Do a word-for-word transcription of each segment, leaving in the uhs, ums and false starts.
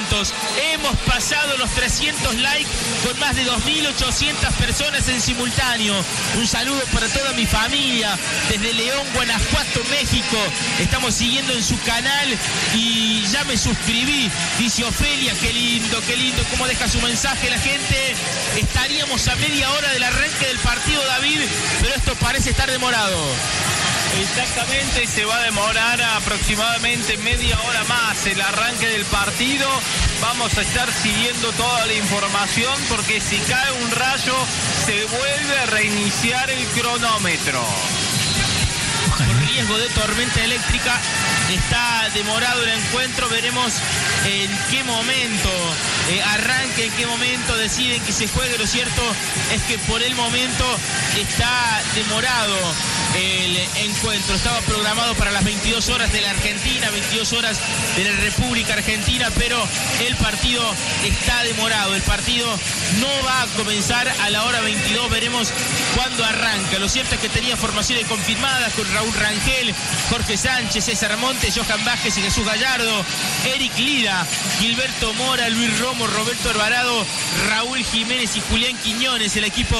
cuatrocientos. Hemos pasado los trescientos likes con más de dos mil ochocientas personas en simultáneo. Un saludo para toda mi familia desde León, Guanajuato, México. Estamos siguiendo en su canal y ya me suscribí. Dice Ofelia, qué lindo, qué lindo, cómo deja su mensaje la gente. Estaríamos a media hora del arranque del partido, David, pero esto parece estar demorado. Exactamente, se va a demorar aproximadamente media hora más el arranque del partido. Vamos a estar siguiendo toda la información porque si cae un rayo se vuelve a reiniciar el cronómetro. Por riesgo de tormenta eléctrica está demorado el encuentro. Veremos en qué momento eh, arranque, en qué momento deciden que se juegue. Lo cierto es que por el momento está demorado el encuentro. Estaba programado para las veintidós horas de la Argentina, veintidós horas de la República Argentina, pero el partido está demorado. El partido no va a comenzar a la hora veintidós. Veremos cuándo arranca. Lo cierto es que tenía formaciones confirmadas con Raúl Rangel, Jorge Sánchez, César Montes, Johan Vázquez y Jesús Gallardo, Eric Lira, Gilberto Mora, Luis Romo, Roberto Alvarado, Raúl Jiménez y Julián Quiñones. El equipo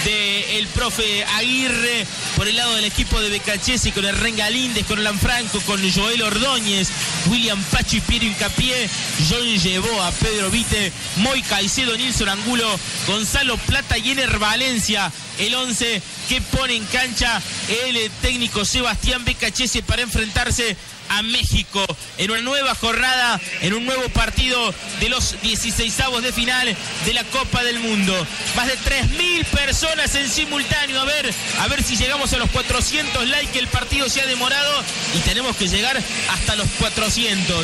del profe Aguirre. Por el lado del equipo de Becachese, con Hernán Galíndez, con Alan Franco, con Joel Ordóñez, William Pacho y Piero Hincapié, John Llevó a Pedro Vite, Moy Caicedo, Nilson Angulo, Gonzalo Plata y Ener Valencia. El once que pone en cancha el técnico Sebastián Becachese para enfrentarse a México en una nueva jornada, en un nuevo partido de los dieciseisavos de final de la Copa del Mundo. Más de tres mil personas en simultáneo. A ver, a ver si llegamos a los cuatrocientos likes. El partido se ha demorado y tenemos que llegar hasta los cuatrocientos.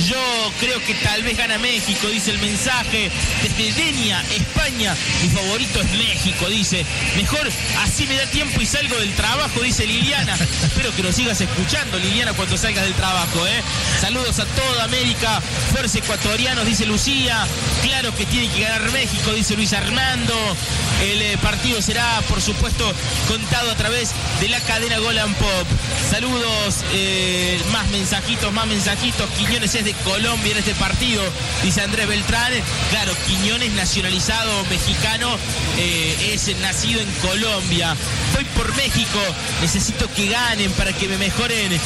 Yo creo que tal vez gana México, dice el mensaje desde Denia, España. Mi favorito es México, dice. Mejor así me da tiempo y salgo del trabajo, dice Liliana. Espero que nos sigas escuchando, Liliana, cuando salgas del trabajo, ¿eh? Saludos a toda América, fuerza ecuatorianos, dice Lucía. Claro que tiene que ganar México, dice Luis Armando. El eh, partido será, por supuesto, contado a través de la cadena Golan Pop. Saludos, eh, más mensajitos, más mensajitos. Quiñones es de Colombia en este partido, dice Andrés Beltrán. Claro, Quiñones, nacionalizado mexicano, eh, es nacido en Colombia. Voy por México, necesito que ganen para que me mejoren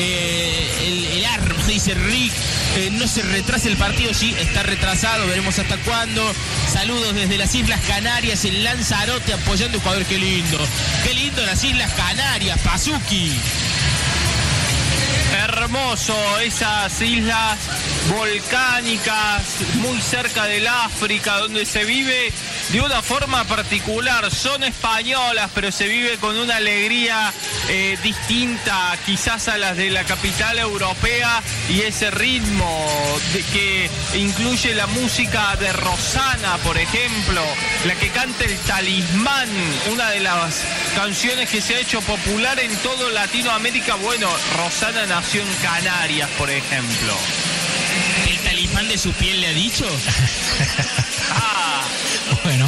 eh, el, el arma, dice Rick. Eh, no se retrase el partido, sí, está retrasado, veremos hasta cuándo. Saludos desde las Islas Canarias, en Lanzarote, apoyando a Ecuador. Qué lindo, qué lindo las Islas Canarias, Pazuki. Hermoso, esas islas volcánicas muy cerca del África, donde se vive de una forma particular. Son españolas, pero se vive con una alegría eh, distinta quizás a las de la capital europea, y ese ritmo de que incluye la música de Rosana, por ejemplo, la que canta El Talismán, una de las canciones que se ha hecho popular en todo Latinoamérica. Bueno, Rosana nació en Canarias, por ejemplo. ¿El talismán de su piel le ha dicho? Ah, bueno,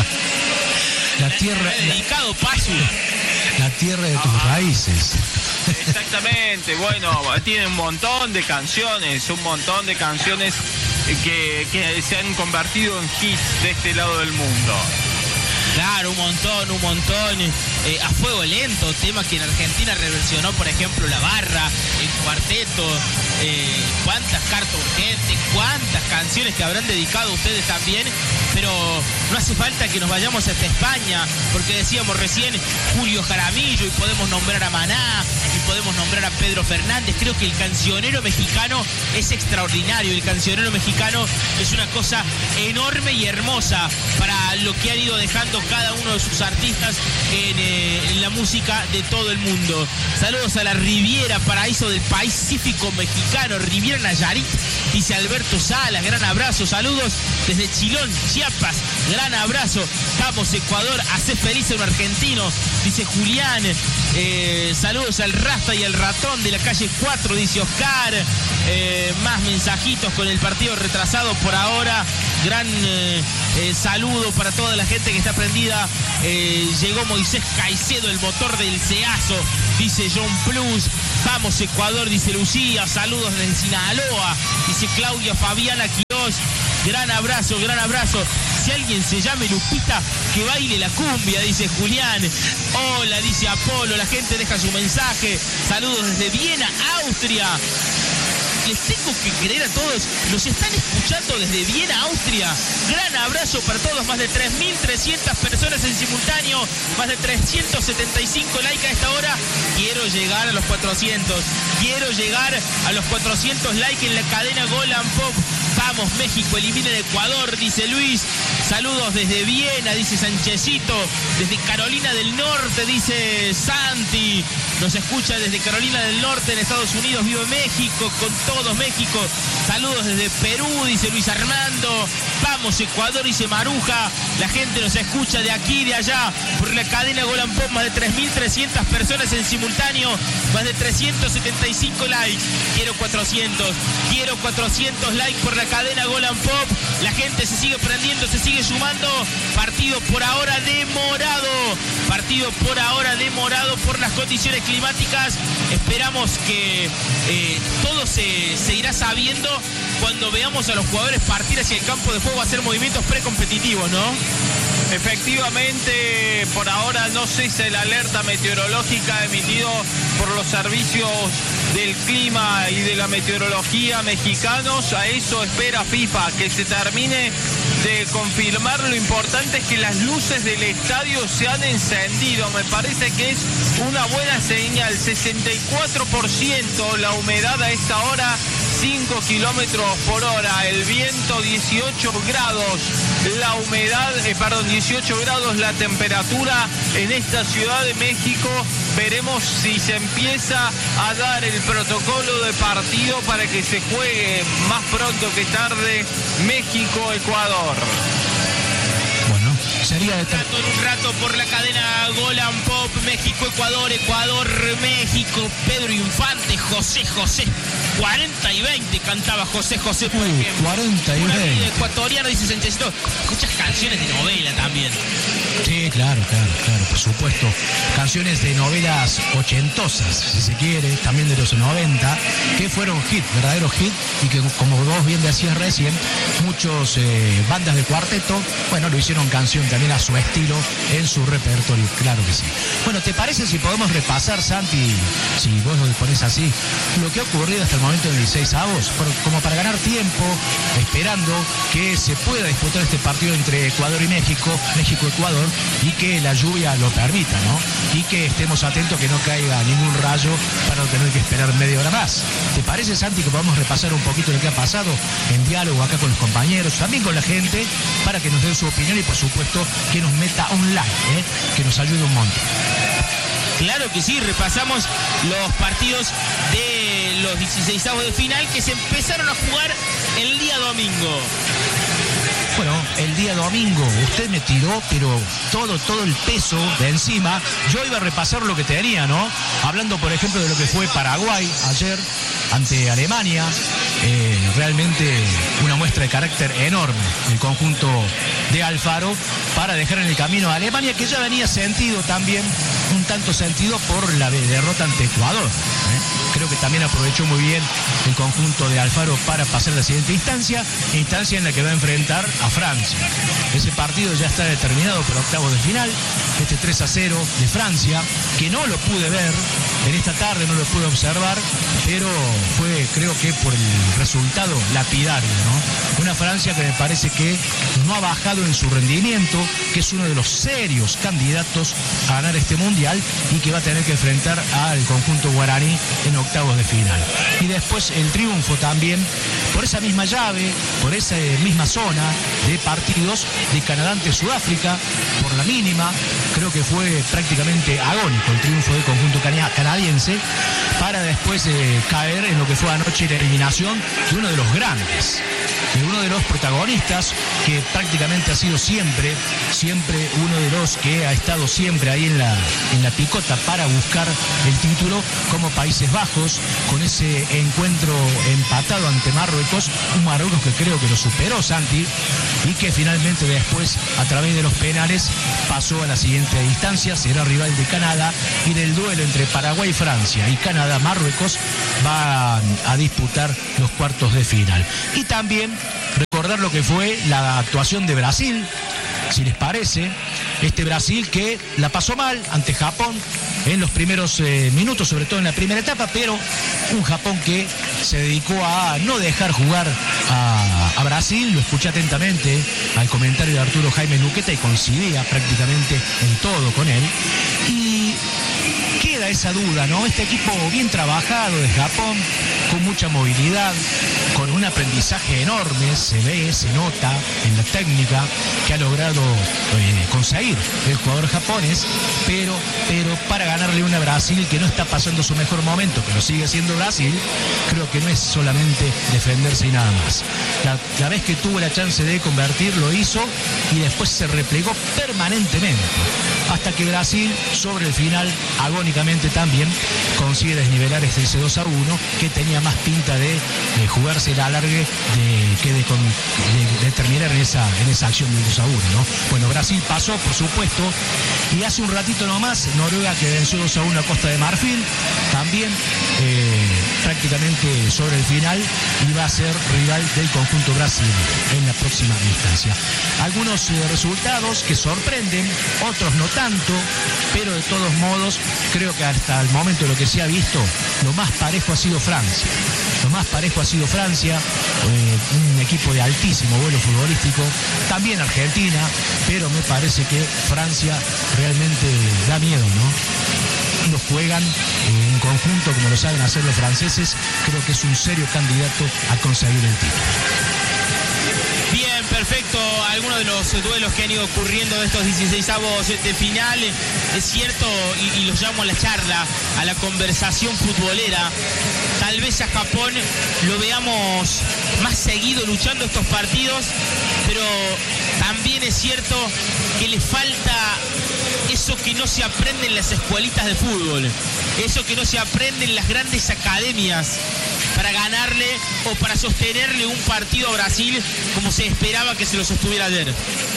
la tierra, la, la, dedicado Paso. La tierra de tus ah, raíces. Exactamente, bueno, tiene un montón de canciones, un montón de canciones que, que se han convertido en hits de este lado del mundo. Claro, un montón, un montón. Eh, a fuego lento, tema que en Argentina reversionó, por ejemplo, La Barra, el Cuarteto. Eh, cuántas cartas urgentes, cuántas canciones que habrán dedicado ustedes también. Pero no hace falta que nos vayamos hasta España, porque decíamos recién Julio Jaramillo, y podemos nombrar a Maná, y podemos nombrar a Pedro Fernández. Creo que el cancionero mexicano es extraordinario. El cancionero mexicano es una cosa enorme y hermosa para lo que han ido dejando cada uno de sus artistas en, eh, en la música de todo el mundo. Saludos a la Riviera, paraíso del Pacífico mexicano, Riviera Nayarit, dice Alberto Salas. Gran abrazo, saludos desde Chilón, Chiapas, gran abrazo. Vamos Ecuador, hace feliz a un argentino, dice Julián. Eh, saludos al Rasta y al Ratón de la calle cuatro, dice Oscar. Eh, más mensajitos con el partido retrasado por ahora. Gran eh, eh, saludo para toda la gente que está prendida. Eh, llegó Moisés Caicedo, el motor del Ceazo, dice John Plus. Vamos Ecuador, dice Lucía. Saludos desde Sinaloa, dice Claudia Fabiana Quiroz. chicos. Gran abrazo, gran abrazo. Si alguien se llame Lupita, que baile la cumbia, dice Julián. Hola, dice Apolo. La gente deja su mensaje. Saludos desde Viena, Austria. Les tengo que creer a todos, nos están escuchando desde Viena, Austria. Gran abrazo para todos, más de tres mil trescientas personas en simultáneo, más de trescientos setenta y cinco likes a esta hora. Quiero llegar a los cuatrocientos, quiero llegar a los cuatrocientos likes en la cadena Golan Pop. Vamos, México, elimina el Ecuador, dice Luis. Saludos desde Viena, dice Sanchezito. Desde Carolina del Norte, dice Santi. Nos escucha desde Carolina del Norte, en Estados Unidos. Vive México, con todo México. Saludos desde Perú, dice Luis Armando. Vamos, Ecuador, dice Maruja. La gente nos escucha de aquí y de allá por la cadena Golan Pop. Más de tres mil trescientas personas en simultáneo. Más de trescientos setenta y cinco likes. Quiero cuatrocientos. Quiero cuatrocientos likes por la cadena Golan Pop. La gente se sigue prendiendo, se sigue sumando. Partido por ahora demorado. Partido por ahora demorado por las condiciones climáticas. Esperamos que eh, todo se, se irá sabiendo cuando veamos a los jugadores partir hacia el campo de juego a hacer movimientos precompetitivos, ¿no? Efectivamente, por ahora no cesa la alerta meteorológica emitido por los servicios del clima y de la meteorología mexicanos. A eso espera FIFA, que se termine de confirmar. Lo importante es que las luces del estadio se han encendido. Me parece que es una buena señal. sesenta y cuatro por ciento la humedad a esta hora, cinco kilómetros por hora. El viento dieciocho grados. La humedad, eh, perdón, dieciocho grados la temperatura en esta Ciudad de México. Veremos si se empieza a dar el protocolo de partido para que se juegue más pronto que tarde México-Ecuador. Bueno, sería de Un rato, en un rato por la cadena Golan Pop, México-Ecuador, Ecuador-México, Pedro Infante, José José, cuarenta y veinte cantaba José José, por Uh, ejemplo. cuarenta y Una vida veinte. ecuatoriana, dice Sanchezito. Escuchas canciones de novela también. Sí, claro, claro, claro, por supuesto. Canciones de novelas ochentosas, si se quiere, también de los noventa, que fueron hit, verdaderos hit, y que, como vos bien decías recién, muchos eh, bandas de cuarteto, bueno, lo hicieron canción también a su estilo, en su repertorio, claro que sí. Bueno, ¿te parece si podemos repasar, Santi, si vos lo pones así, lo que ha ocurrido hasta el momento en dieciséis avos, por- como para ganar tiempo, esperando que se pueda disputar este partido entre Ecuador y México, México-Ecuador, y que la lluvia lo permita, ¿no? Y que estemos atentos que no caiga ningún rayo para no tener que esperar media hora más. ¿Te parece, Santi, que podamos repasar un poquito lo que ha pasado en diálogo acá con los compañeros, también con la gente, para que nos den su opinión y, por supuesto, que nos meta un like, ¿eh? Que nos ayude un montón? Claro que sí, repasamos los partidos de los dieciseisavos de final que se empezaron a jugar el día domingo. Bueno, el día domingo usted me tiró, pero todo, todo el peso de encima. Yo iba a repasar lo que tenía, ¿no? Hablando, por ejemplo, de lo que fue Paraguay ayer ante Alemania. Eh, realmente una muestra de carácter enorme el conjunto de Alfaro para dejar en el camino a Alemania, que ya venía sentido también, un tanto sentido por la derrota ante Ecuador, ¿eh? Creo que también aprovechó muy bien el conjunto de Alfaro para pasar a la siguiente instancia, instancia en la que va a enfrentar a Francia. Ese partido ya está determinado por octavos de final, este tres a cero de Francia, que no lo pude ver en esta tarde, no lo pude observar, pero fue, creo que por el resultado lapidario, ¿no? Una Francia que me parece que no ha bajado en su rendimiento, que es uno de los serios candidatos a ganar este mundial y que va a tener que enfrentar al conjunto guaraní en octavos de final. Y después el triunfo también por esa misma llave, por esa misma zona de partidos de Canadá ante Sudáfrica, por la mínima. Creo que fue prácticamente agónico el triunfo del conjunto cana- canadiense, para después eh, caer en lo que fue anoche la eliminación de uno de los grandes, de uno de los protagonistas que prácticamente ha sido siempre, siempre uno de los que ha estado siempre ahí en la, en la picota para buscar el título, como Países Bajos, con ese encuentro empatado ante Marruecos, un Marruecos que creo que lo superó, Santi, y que finalmente después, a través de los penales, pasó a la siguiente instancia, será rival de Canadá, y del duelo entre Paraguay y Francia y Canadá-Marruecos van a disputar los cuartos de final. Y también recordar lo que fue la actuación de Brasil, si les parece. Este Brasil que la pasó mal ante Japón en los primeros eh, minutos, sobre todo en la primera etapa, pero un Japón que se dedicó a no dejar jugar a, a Brasil. Lo escuché atentamente al comentario de Arturo Jaime Luqueta y coincidía prácticamente en todo con él. Y queda esa duda, ¿no? Este equipo bien trabajado de Japón, con mucha movilidad, con un aprendizaje enorme, se ve, se nota en la técnica que ha logrado eh, conseguir el jugador japonés, pero, pero para ganarle una Brasil que no está pasando su mejor momento, pero sigue siendo Brasil, creo que no es solamente defenderse y nada más. La, la vez que tuvo la chance de convertir, lo hizo y después se replegó permanentemente, hasta que Brasil, sobre el final, agónicamente también, consigue desnivelar este dos a uno, que tenía más pinta de, de jugarse el alargue de, que de, con, de, de terminar en esa, en esa acción del dos a uno, ¿no? Bueno, Brasil pasó, por supuesto, y hace un ratito nomás, Noruega, que venció dos a uno a Costa de Marfil, también eh, prácticamente sobre el final, iba a ser rival del conjunto brasileño en la próxima instancia. Algunos eh, resultados que sorprenden, otros no tanto, pero de todos modos, creo que hasta el momento lo que se ha visto, lo más parejo ha sido Francia. Lo más parejo ha sido Francia, eh, un equipo de altísimo vuelo futbolístico, también Argentina, pero me parece que Francia realmente da miedo, ¿no? Lo juegan eh, en conjunto como lo saben hacer los franceses, creo que es un serio candidato a conseguir el título. Bien, perfecto. Algunos de los duelos que han ido ocurriendo de estos dieciseisavos de final, es cierto, y, y los llamo a la charla, a la conversación futbolera. Tal vez a Japón lo veamos más seguido luchando estos partidos, pero también es cierto que le falta eso que no se aprende en las escuelitas de fútbol, eso que no se aprende en las grandes academias, para ganarle o para sostenerle un partido a Brasil como se esperaba que se lo sostuviera ayer.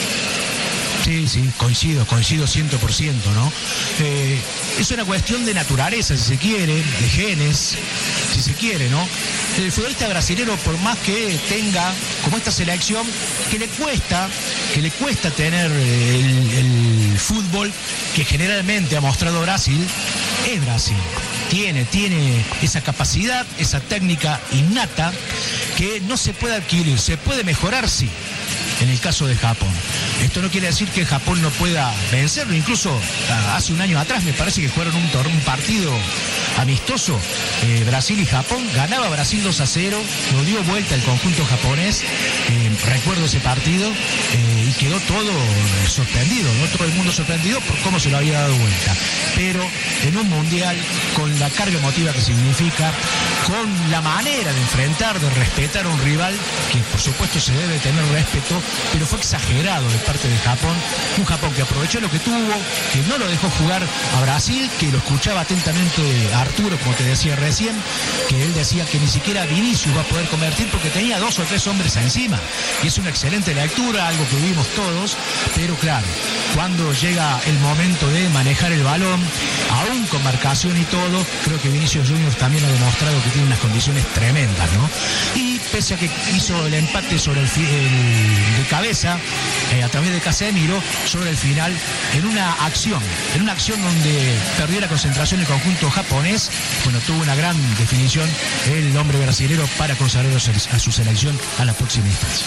Sí, sí, coincido, coincido cien por ciento, ¿no? Eh, es una cuestión de naturaleza, si se quiere, de genes, si se quiere, ¿no? El futbolista brasilero, por más que tenga, como esta selección, que le cuesta, que le cuesta tener el, el fútbol que generalmente ha mostrado Brasil, es Brasil. Tiene, tiene esa capacidad, esa técnica innata que no se puede adquirir, se puede mejorar, sí, en el caso de Japón. Esto no quiere decir que Japón no pueda vencerlo, incluso hace un año atrás me parece que jugaron un, un partido amistoso, eh, Brasil y Japón, ganaba Brasil dos a cero, lo dio vuelta el conjunto japonés, eh, recuerdo ese partido, eh, y quedó todo sorprendido, ¿no? Todo el mundo sorprendido por cómo se lo había dado vuelta. Pero en un mundial, con la carga emotiva que significa, con la manera de enfrentar, de respetar a un rival, que por supuesto se debe tener respeto, pero fue exagerado de parte de Japón, un Japón que aprovechó lo que tuvo, que no lo dejó jugar a Brasil, que lo escuchaba atentamente Arturo, como te decía recién, que él decía que ni siquiera Vinicius va a poder convertir porque tenía dos o tres hombres encima, y es una excelente lectura, algo que vimos todos, pero claro, cuando llega el momento de manejar el balón, aún con marcación y todo, creo que Vinicius Junior también ha demostrado que tiene unas condiciones tremendas, ¿no? Y pese a que hizo el empate sobre el, el de cabeza, eh, a través de Casemiro, sobre el final, en una acción, en una acción donde perdió la concentración el conjunto japonés, bueno, tuvo una gran definición el hombre brasilero para consagrar a su selección a la próxima instancia.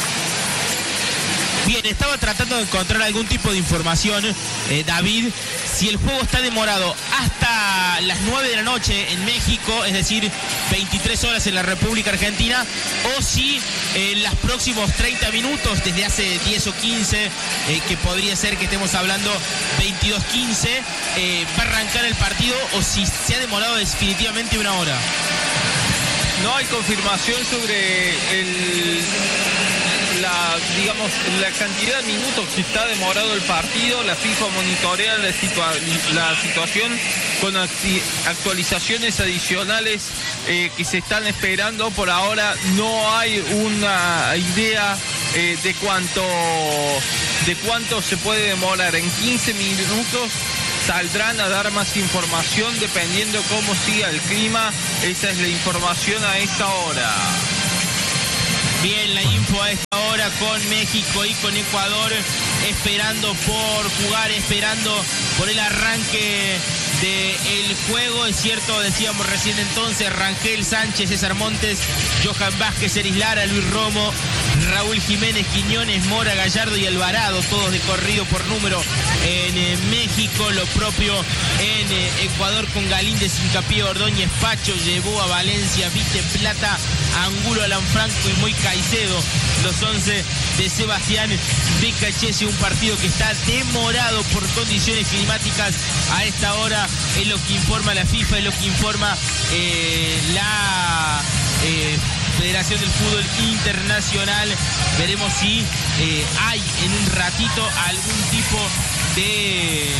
Bien, estaba tratando de encontrar algún tipo de información, eh, David, si el juego está demorado hasta las nueve de la noche en México, es decir, veintitrés horas en la República Argentina, o si en los próximos treinta minutos, desde hace diez o quince, eh, que podría ser que estemos hablando veintidós quince, eh, va a arrancar el partido, o si se ha demorado definitivamente una hora. No hay confirmación sobre el... La, digamos, la cantidad de minutos que está demorado el partido. La FIFA monitorea la, situa la situación con actualizaciones adicionales eh, que se están esperando. Por ahora no hay una idea eh, de cuánto de cuánto se puede demorar. En quince minutos saldrán a dar más información dependiendo cómo siga el clima. Esa es la información a esta hora. Bien, la info a esta hora con México y con Ecuador, esperando por jugar, esperando por el arranque del juego. Es cierto, decíamos recién entonces, Rangel, Sánchez, César Montes, Johan Vázquez, Eris Lara, Luis Romo, Raúl Jiménez, Quiñones, Mora, Gallardo y Alvarado, todos de corrido por número en eh, México. Lo propio en eh, Ecuador con Galíndez, Hincapié, Ordóñez, Pacho, llevó a Valencia, Vite, Plata, Angulo, Alan Franco y Moy Caicedo, los once de Sebastián Becachese. Un partido que está demorado por condiciones climáticas a esta hora, es lo que informa la FIFA, es lo que informa eh, la eh, Federación del Fútbol Internacional. Veremos si eh, hay en un ratito algún tipo de eh,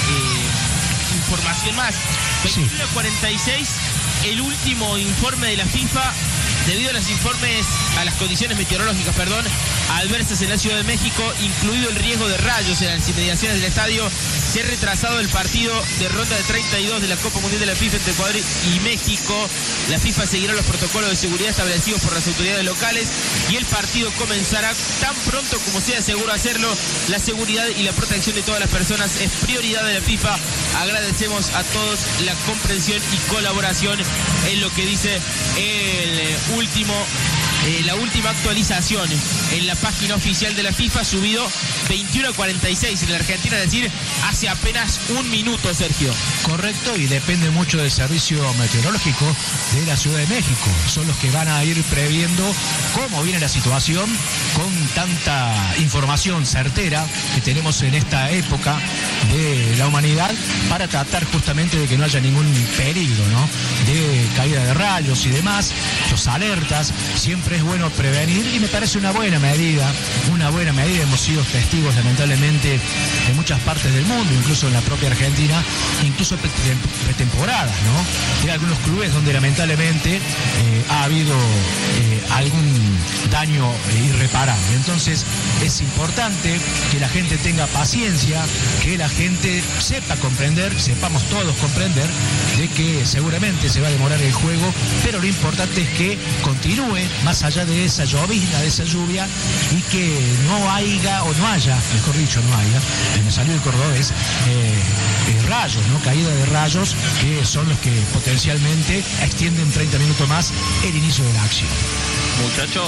información más. veintiuno cuarenta y seis, el último informe de la FIFA. Debido a los informes, a las condiciones meteorológicas, perdón, adversas en la Ciudad de México, incluido el riesgo de rayos en las inmediaciones del estadio, se ha retrasado el partido de ronda de treinta y dos de la Copa Mundial de la FIFA entre Ecuador y México. La FIFA seguirá los protocolos de seguridad establecidos por las autoridades locales y el partido comenzará tan pronto como sea seguro hacerlo. La seguridad y la protección de todas las personas es prioridad de la FIFA. Agradecemos a todos la comprensión y colaboración, en lo que dice el último, eh, la última actualización en la página oficial de la FIFA, subido veintiuno a cuarenta y seis en la Argentina, es decir, hace apenas un minuto, Sergio. Correcto, y depende mucho del servicio meteorológico de la Ciudad de México. Son los que van a ir previendo cómo viene la situación con tanta información certera que tenemos en esta época de la humanidad, para tratar justamente de que no haya ningún peligro, ¿no?, de caída de rayos y demás. Los alertas, siempre es bueno prevenir, y me parece una buena medida, una buena medida. Hemos sido testigos lamentablemente en muchas partes del mundo, incluso en la propia Argentina, incluso pretemporadas, ¿no?, de algunos clubes donde lamentablemente eh, ha habido eh, algún daño eh, irreparable. Entonces es importante que la gente tenga paciencia, que la gente sepa comprender, sepamos todos comprender de que seguramente se va a demorar el juego, pero lo importante es que continúe más allá de esa llovizna, de esa lluvia, y que no haya, o no haya, mejor dicho, no haya, me salió el cordobés, eh, eh, rayos, ¿no?, caída de rayos, que son los que potencialmente extienden treinta minutos más el inicio de la acción. Muchachos,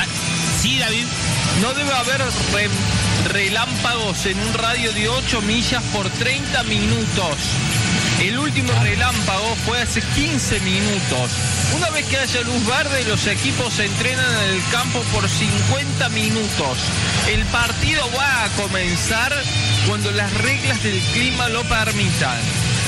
sí, David, no debe haber re relámpagos en un radio de ocho millas por treinta minutos. El último relámpago fue hace quince minutos. Una vez que haya luz verde, los equipos se entrenan en el campo por cincuenta minutos. El partido va a comenzar cuando las reglas del clima lo permitan.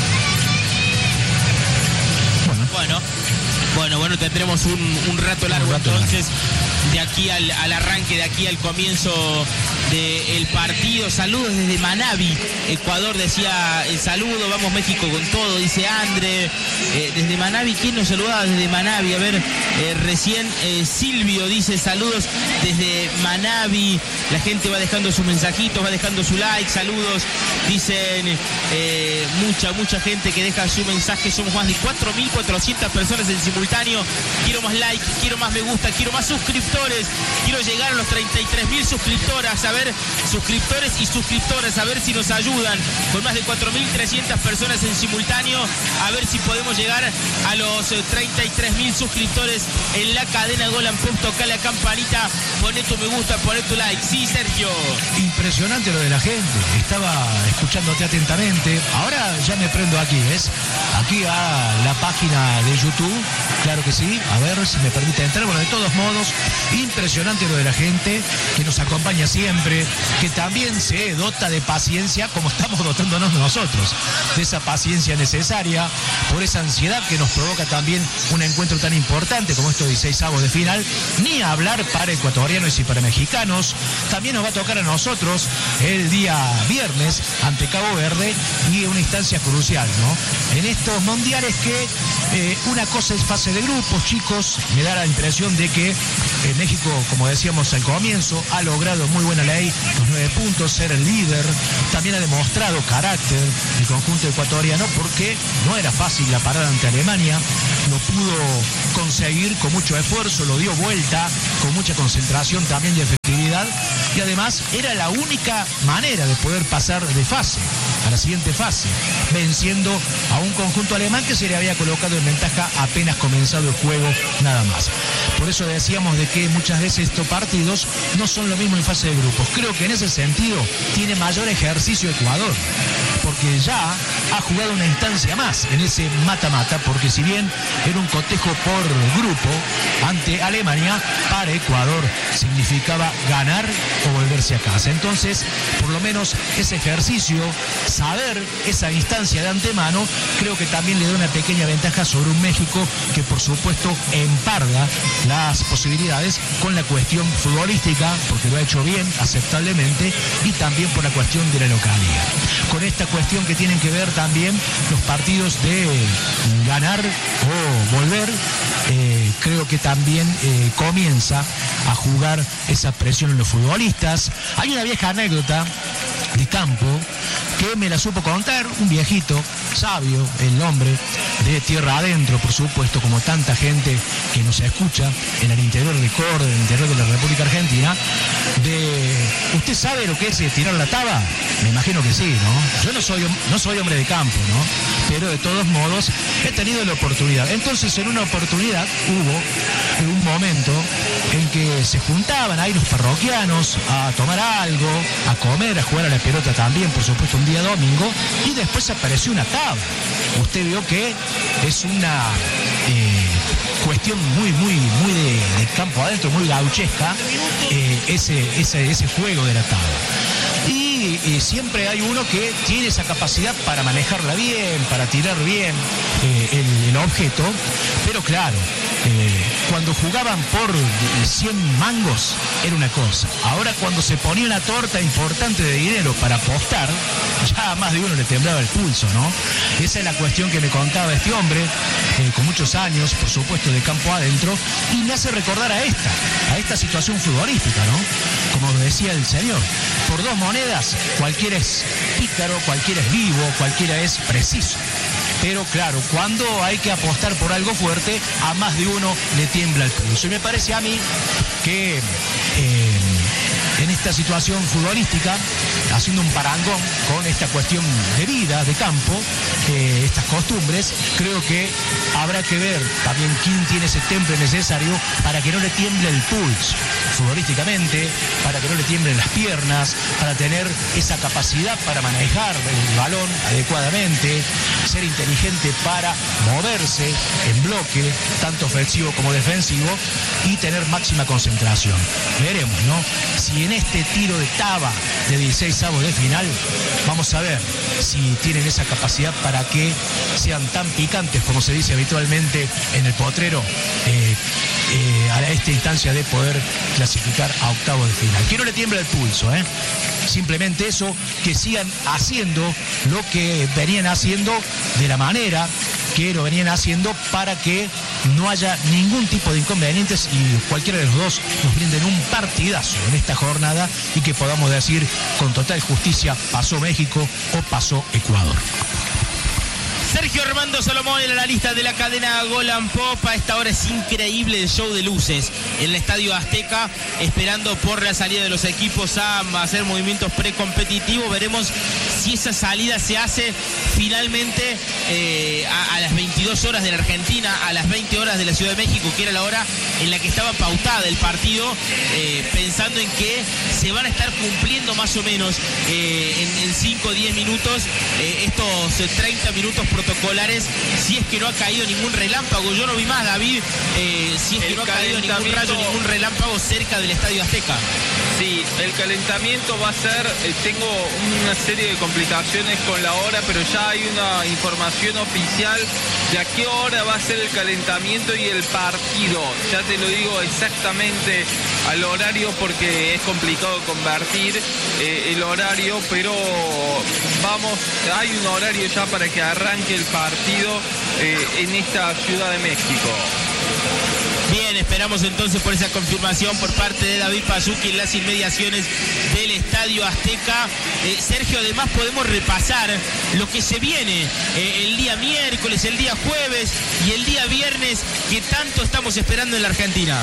Bueno, bueno, bueno, bueno tendremos un, un rato largo un rato entonces largo. de aquí al, al arranque, de aquí al comienzo del partido. Saludos desde Manabi, Ecuador, decía el saludo. Vamos México con todo, dice Andre. Eh, desde Manabi, ¿quién nos saludaba desde Manabi? A ver, eh, recién eh, Silvio dice saludos desde Manabi. La gente va dejando sus mensajitos, va dejando su like, saludos. Dicen eh, mucha, mucha gente que deja su mensaje. Somos más de cuatro mil cuatrocientas personas en simultáneo. Quiero más like, quiero más me gusta, quiero más suscriptores. Quiero llegar a los treinta y tres mil suscriptoras. A ver, suscriptores y suscriptoras, a ver si nos ayudan con más de cuatro mil trescientas personas en simultáneo, a ver si podemos llegar a los treinta y tres mil suscriptores en la cadena Golan Pop. Toca la campanita, poné tu me gusta, poné tu like. Sí, Sergio. Impresionante lo de la gente, estaba escuchándote atentamente. Ahora ya me prendo aquí, ¿ves? Aquí a la página de YouTube, claro que sí, a ver si me permite entrar. Bueno, de todos modos, impresionante lo de la gente que nos acompaña siempre, que también se dota de paciencia, como estamos dotándonos nosotros, de esa paciencia necesaria, por esa ansiedad que nos provoca también un encuentro tan importante como estos dieciseisavos de final. Ni hablar para ecuatorianos y para mexicanos. También nos va a tocar a nosotros el día viernes ante Cabo Verde, y una instancia crucial, ¿no?, en estos mundiales, que eh, una cosa es fase de grupos, chicos. Me da la impresión de que eh, México, como decíamos al comienzo, ha logrado muy buena la seis, los nueve puntos, ser el líder. También ha demostrado carácter el conjunto ecuatoriano porque no era fácil la parada ante Alemania. Lo pudo conseguir con mucho esfuerzo, lo dio vuelta, con mucha concentración también y efectividad. Y además era la única manera de poder pasar de fase a la siguiente fase, venciendo a un conjunto alemán que se le había colocado en ventaja apenas comenzado el juego, nada más. Por eso decíamos de que muchas veces estos partidos no son lo mismo en fase de grupos. Creo que en ese sentido tiene mayor ejercicio Ecuador, porque ya ha jugado una instancia más en ese mata-mata, porque si bien era un cotejo por grupo ante Alemania, para Ecuador significaba ganar o volverse a casa. Entonces, por lo menos ese ejercicio, saber esa instancia de antemano, creo que también le da una pequeña ventaja sobre un México que por supuesto emparda las posibilidades con la cuestión futbolística, porque lo ha hecho bien, aceptablemente, y también por la cuestión de la localidad. Con esta cuestión que tienen que ver también los partidos de ganar o volver, eh, creo que también eh, comienza a jugar esa presión en los futbolistas. Hay una vieja anécdota de campo que me la supo contar un viejito sabio, el hombre de tierra adentro, por supuesto, como tanta gente que nos escucha en el interior de Córdoba, en el interior de la República Argentina. De, ¿usted sabe lo que es tirar la taba? Me imagino que sí, ¿no? Yo no soy, no soy hombre de campo, ¿no? Pero de todos modos he tenido la oportunidad. Entonces, en una oportunidad hubo un momento en que se juntaban ahí los parroquianos a tomar algo, a comer, a jugar a la pelota también, por supuesto, un día domingo, y después apareció una taba. Usted vio que es una eh, cuestión muy, muy, muy de, de campo adentro, muy gauchesca, eh, ese, ese, ese juego de la taba. Y, y siempre hay uno que tiene esa capacidad para manejarla bien, para tirar bien eh, el, el objeto, pero claro, eh, cuando jugaban por cien mangos era una cosa. Ahora cuando se ponía una torta importante de dinero para apostar, ya a más de uno le temblaba el pulso, ¿no? Esa es la cuestión que me contaba este hombre, eh, con muchos años, por supuesto, de campo adentro, y me hace recordar a esta, a esta situación futbolística, ¿no? Como decía el señor, por dos monedas, cualquiera es pícaro, cualquiera es vivo, cualquiera es preciso. Pero claro, cuando hay que apostar por algo fuerte, a más de uno le tiembla el pulso. Y me parece a mí que eh, en esta situación futbolística, haciendo un parangón con esta cuestión de vida, de campo, eh, estas costumbres, creo que habrá que ver también quién tiene ese temple necesario para que no le tiemble el pulso futbolísticamente, para que no le tiemblen las piernas, para tener esa capacidad para manejar el balón adecuadamente, ser inteligente para moverse en bloque, tanto ofensivo como defensivo, y tener máxima concentración. Veremos, ¿no? Si en este tiro de taba de dieciséis avos de final, vamos a ver si tienen esa capacidad para que sean tan picantes como se dice habitualmente en el potrero, eh, eh, a esta instancia de poder clasificar a octavos de final. Que no le tiembla el pulso, ¿eh? Simplemente eso, que sigan haciendo lo que venían haciendo de la manera que lo venían haciendo, para que no haya ningún tipo de inconvenientes y cualquiera de los dos nos brinden un partidazo en esta jornada y que podamos decir con total justicia: pasó México o pasó Ecuador. Sergio Armando Salomón, el analista de la cadena Golan Pop. A esta hora es increíble el show de luces en el Estadio Azteca, esperando por la salida de los equipos a hacer movimientos precompetitivos. Veremos si esa salida se hace finalmente eh, a, a las veintidós horas de la Argentina, a las veinte horas de la Ciudad de México, que era la hora en la que estaba pautada el partido, eh, pensando en que se van a estar cumpliendo más o menos eh, en cinco o diez minutos eh, estos eh, treinta minutos protocolares, si es que no ha caído ningún relámpago. Yo no vi más, David, eh, si es que no ha caído ningún rayo, ningún relámpago cerca del Estadio Azteca. Sí, el calentamiento va a ser, eh, tengo una serie de complicaciones con la hora, pero ya hay una información oficial de a qué hora va a ser el calentamiento y el partido. Ya te lo digo exactamente al horario, porque es complicado convertir eh, el horario, pero vamos, hay un horario ya para que arranque el partido eh, en esta Ciudad de México. Bien, esperamos entonces por esa confirmación por parte de David Pazzucchi en las inmediaciones del Estadio Azteca. Eh, Sergio, además podemos repasar lo que se viene eh, el día miércoles, el día jueves y el día viernes que tanto estamos esperando en la Argentina.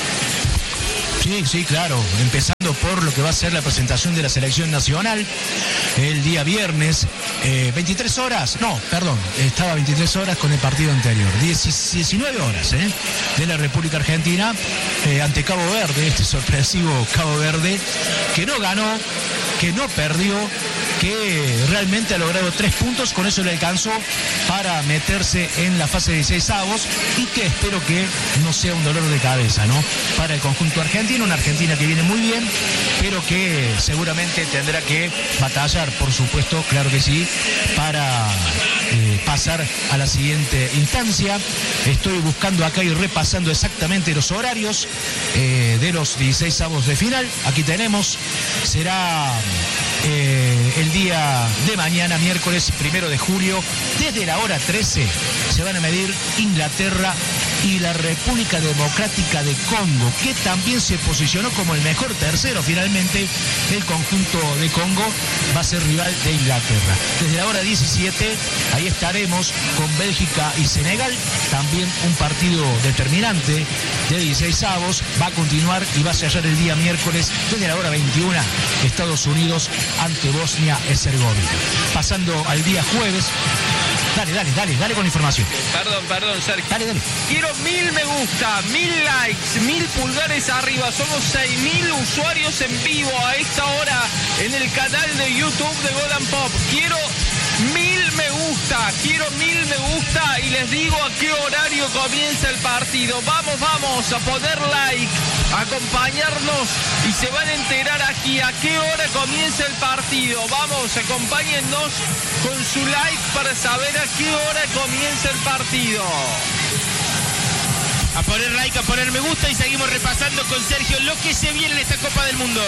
Sí, sí, claro. Empezando por lo que va a ser la presentación de la selección nacional el día viernes, eh, veintitrés horas, no, perdón, estaba veintitrés horas con el partido anterior, diecinueve horas, ¿eh? De la República Argentina eh, ante Cabo Verde, este sorpresivo Cabo Verde, que no ganó, que no perdió, que realmente ha logrado tres puntos, con eso le alcanzó para meterse en la fase de dieciseisavos y que espero que no sea un dolor de cabeza, ¿no? Para el conjunto argentino, una Argentina que viene muy bien, pero que seguramente tendrá que batallar, por supuesto, claro que sí, para eh, pasar a la siguiente instancia. Estoy buscando acá y repasando exactamente los horarios eh, de los dieciseisavos de final. Aquí tenemos, será eh, el día de mañana, miércoles primero de julio, desde la hora trece, se van a medir Inglaterra y la República Democrática de Congo, que también se posicionó como el mejor tercero. Finalmente, el conjunto de Congo va a ser rival de Inglaterra. Desde la hora diecisiete, ahí estaremos con Bélgica y Senegal, también un partido determinante de dieciseisavos. Va a continuar y va a sellar el día miércoles desde la hora veintiuna, Estados Unidos ante Bosnia-Herzegovina. Pasando al día jueves. Dale, dale, dale, dale con la información. Perdón, perdón, Sergio. Dale, dale. Quiero mil me gusta, mil likes, mil pulgares arriba. Somos seis mil usuarios en vivo a esta hora en el canal de YouTube de God and Pop. Quiero mil me gusta, quiero mil me gusta y les digo a qué horario comienza el partido. Vamos, vamos a poner like, a acompañarnos y se van a enterar aquí a qué hora comienza el partido. Vamos, acompáñennos con su like para saber a qué hora comienza el partido. A poner like, a poner me gusta y seguimos repasando con Sergio lo que se viene en esta Copa del Mundo.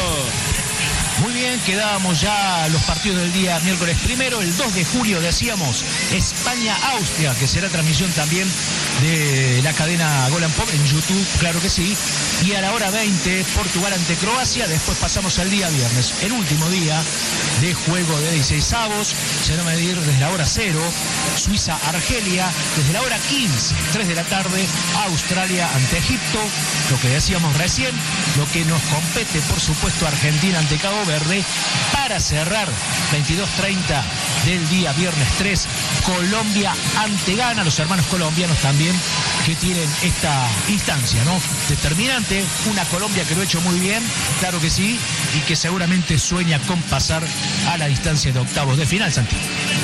Muy bien, quedábamos ya los partidos del día miércoles primero, el dos de julio decíamos España-Austria, que será transmisión también de la cadena Golan Pop en YouTube, claro que sí. Y a la hora veinte, Portugal ante Croacia. Después pasamos al día viernes, el último día de juego de dieciseisavos. Se va a medir desde la hora cero, Suiza-Argelia. Desde la hora quince, tres de la tarde, Australia ante Egipto. Lo que decíamos recién, lo que nos compete, por supuesto, Argentina ante Cabo Verde. Para cerrar, veintidós treinta del día viernes tres, Colombia ante Ghana. Los hermanos colombianos también que tienen esta instancia, ¿no? Determinante, una Colombia que lo ha hecho muy bien, claro que sí, y que seguramente sueña con pasar a la distancia de octavos de final, Santi.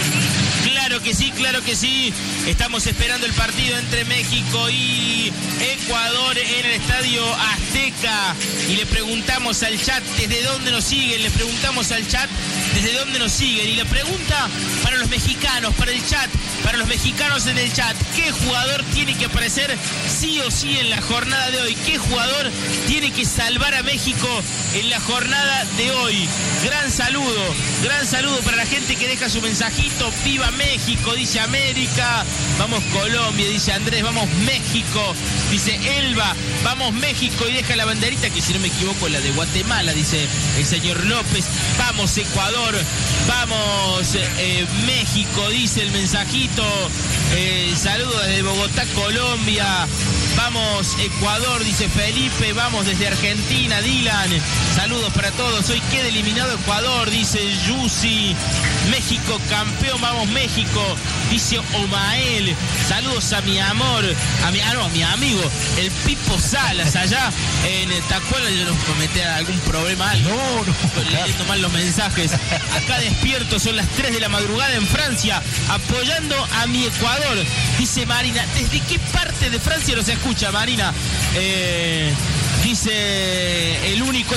Claro que sí, claro que sí. Estamos esperando el partido entre México y Ecuador en el Estadio Azteca. Y le preguntamos al chat desde dónde nos siguen. Le preguntamos al chat desde dónde nos siguen. Y la pregunta para los mexicanos, para el chat, para los mexicanos en el chat: ¿qué jugador tiene que aparecer sí o sí en la jornada de hoy? ¿Qué jugador tiene que salvar a México en la jornada de hoy? Gran saludo, gran saludo para la gente que deja su mensajito. ¡Viva México!, dice América. Vamos Colombia, dice Andrés. Vamos México, dice Elba. Vamos México, y deja la banderita, que si no me equivoco la de Guatemala, dice el señor López. Vamos Ecuador, vamos eh, México, dice el mensajito. Eh, saludos desde Bogotá, Colombia. Vamos Ecuador, dice Felipe. Vamos desde Argentina, Dylan. Saludos para todos. Hoy queda eliminado Ecuador, dice Yusi. México campeón, vamos México, dice Omael. Saludos a mi amor, a mi, ah, no, a mi amigo, el Pipo Salas, allá en Tacuela. Yo no cometé algún problema, algo. No, no. Estoy leyendo mal los mensajes. Acá despierto, son las tres de la madrugada en Francia, apoyando a mi Ecuador, dice Marina. ¿Desde qué parte de Francia nos escucha, Marina? Eh... Dice, el único es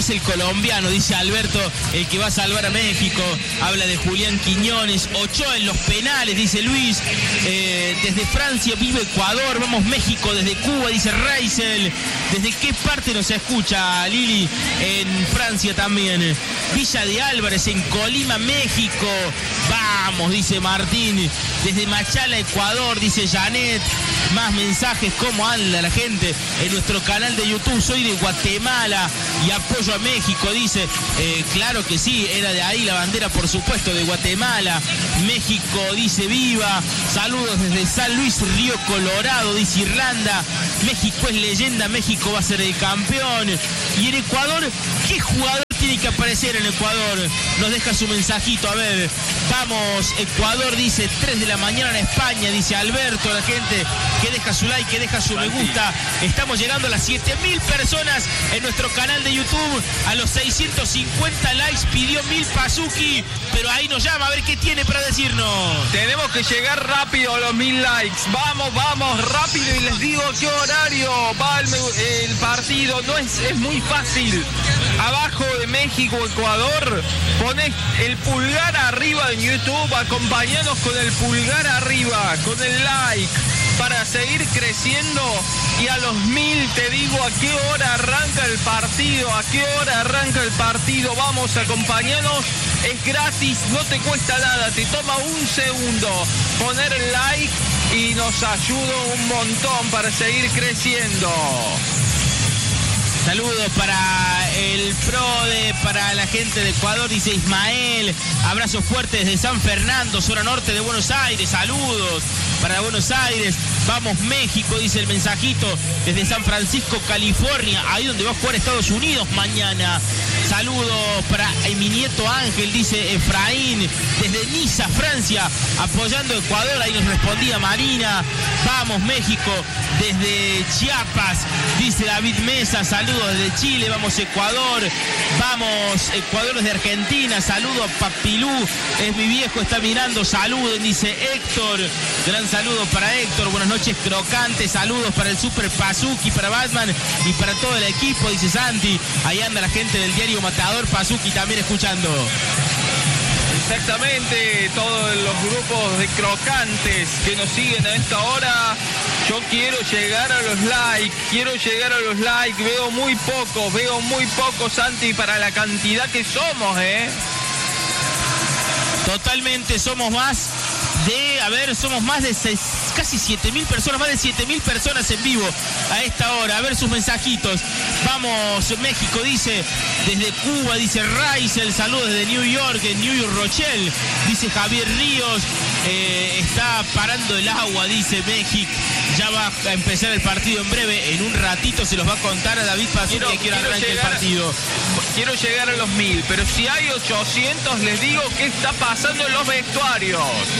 es el colombiano, dice Alberto, el que va a salvar a México. Habla de Julián Quiñones. Ochoa en los penales, dice Luis. Eh, desde Francia vive Ecuador. Vamos México desde Cuba, dice Reisel. ¿Desde qué parte nos escucha Lili? En Francia también. Villa de Álvarez en Colima, México. Vamos, dice Martín. Desde Machala, Ecuador, dice Janet. Más mensajes, cómo anda la gente en nuestro canal de YouTube. Soy de Guatemala y apoyo a México, dice. Eh, claro que sí, era de ahí la bandera, por supuesto, de Guatemala. México, dice viva. Saludos desde San Luis, Río Colorado, dice Irlanda. México es leyenda, México va a ser el campeón. Y en Ecuador, ¿qué jugador tiene que aparecer en Ecuador? Nos deja su mensajito, a ver. Vamos, Ecuador, dice tres de la mañana en España, dice Alberto. La gente que deja su like, que deja su me gusta. Estamos llegando a las siete mil personas en nuestro canal de YouTube. A los seiscientos cincuenta likes pidió mil Pazuki, pero ahí nos llama a ver qué tiene para decirnos. Tenemos que llegar rápido a los mil likes. Vamos, vamos, rápido. Y les digo qué horario va el, el partido. No es, es muy fácil. Abajo de México, Ecuador, ponés el pulgar arriba en YouTube, acompañanos con el pulgar arriba, con el like, para seguir creciendo. Y a los mil te digo a qué hora arranca el partido, a qué hora arranca el partido. Vamos, acompañanos, es gratis, no te cuesta nada, te toma un segundo poner el like y nos ayuda un montón para seguir creciendo. Saludos para el PRODE, para la gente de Ecuador, dice Ismael. Abrazo fuerte desde San Fernando, zona norte de Buenos Aires. Saludos para Buenos Aires. Vamos México, dice el mensajito. Desde San Francisco, California, ahí donde va a jugar Estados Unidos mañana. Saludos para mi nieto Ángel, dice Efraín. Desde Niza, Francia, apoyando a Ecuador. Ahí nos respondía Marina. Vamos México. Desde Chiapas, dice David Mesa. Saludos desde Chile. Vamos Ecuador. Vamos Ecuador desde Argentina. Saludo a Papilú. Es mi viejo, está mirando. Saludos, dice Héctor. Gran saludo para Héctor. Buenas noches, crocantes. Saludos para el Super Pazuki, para Batman y para todo el equipo, dice Santi. Ahí anda la gente del diario Matador. Pazuki también escuchando. Exactamente, todos los grupos de crocantes que nos siguen a esta hora. Yo quiero llegar a los likes, quiero llegar a los likes. Veo muy pocos, veo muy pocos, Santi, para la cantidad que somos, ¿eh? Totalmente, somos más de, a ver, somos más de seis, casi siete mil personas, más de siete mil personas en vivo a esta hora. A ver sus mensajitos. Vamos, México, dice, desde Cuba, dice Raisel. Saludos desde New York, en New York Rochelle, dice Javier Ríos. Eh, está parando el agua, dice México. Ya va a empezar el partido en breve. En un ratito se los va a contar a David Pazuki que quiere arrancar el partido. Quiero llegar a los mil, pero si hay ochocientos, les digo qué está pasando en los vestuarios.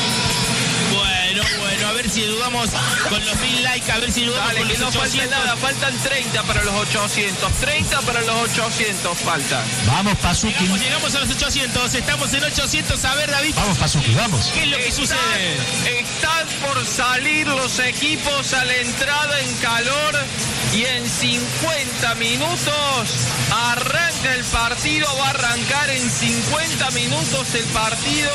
Bueno, bueno, a ver si ayudamos con los mil likes, a ver si ayudamos Dale, con que los no ochocientos. falta nada, faltan treinta para los ochocientos, treinta para los ochocientos faltan. Vamos, Pazuki. Llegamos, llegamos a los ochocientos, estamos en ochocientos. A ver, David, Vamos, Pazuki, vamos. ¿qué es lo que Están, sucede? están por salir los equipos a la entrada en calor y en cincuenta minutos arranca el partido, va a arrancar en cincuenta minutos el partido.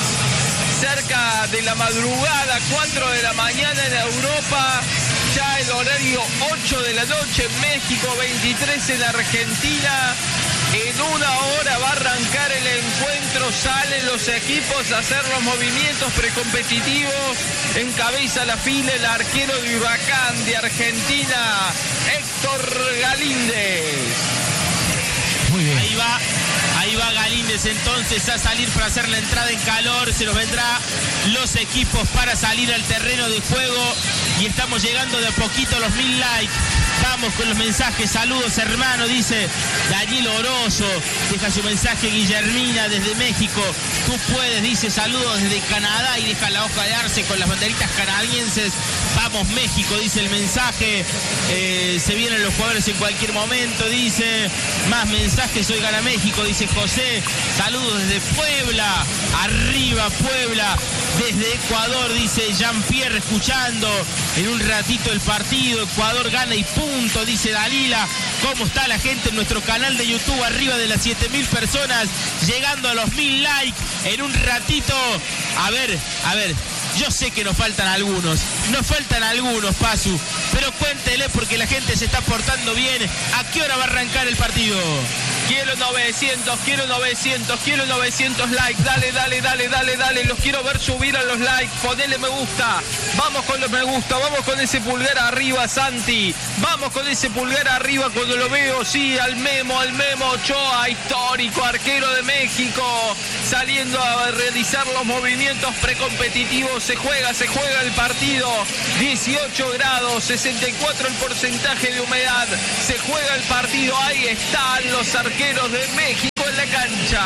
Cerca de la madrugada, cuatro de la mañana en Europa, ya el horario ocho de la noche en México, veintitrés en Argentina. En una hora va a arrancar el encuentro, salen los equipos a hacer los movimientos precompetitivos. Encabeza la fila el arquero de Huracán de Argentina, Héctor Galíndez. Muy bien. Ahí va, ahí va Galíndez entonces a salir para hacer la entrada en calor. Se nos vendrá los equipos para salir al terreno de juego. Y estamos llegando de a poquito a los mil likes. Vamos con los mensajes. Saludos, hermano, dice Daniel Orozo. Deja su mensaje Guillermina desde México. Tú puedes, dice, saludos desde Canadá. Y deja la hoja de arce con las banderitas canadienses. Vamos, México, dice el mensaje. Eh, se vienen los jugadores en cualquier momento, dice. Más mensajes, hoy gana México, dice José. Saludos desde Puebla. Arriba, Puebla. Desde Ecuador, dice Jean-Pierre, escuchando. En un ratito el partido. Ecuador gana y punto. pregunto, dice Dalila, ¿cómo está la gente en nuestro canal de YouTube? Arriba de las siete mil personas, llegando a los mil likes en un ratito. A ver, a ver, yo sé que nos faltan algunos, nos faltan algunos, Pasu, pero cuéntele porque la gente se está portando bien. ¿A qué hora va a arrancar el partido? Quiero novecientos, quiero novecientos, quiero novecientos likes. Dale, dale, dale, dale, dale. Los quiero ver subir a los likes. Ponele me gusta. Vamos con los me gusta. Vamos con ese pulgar arriba, Santi. Vamos con ese pulgar arriba cuando lo veo. Sí, al Memo, al Memo Ochoa, histórico arquero de México. Saliendo a realizar los movimientos precompetitivos. Se juega, se juega el partido. dieciocho grados, sesenta y cuatro el porcentaje de humedad. Se juega el partido. Ahí están los arqueros de México en la cancha.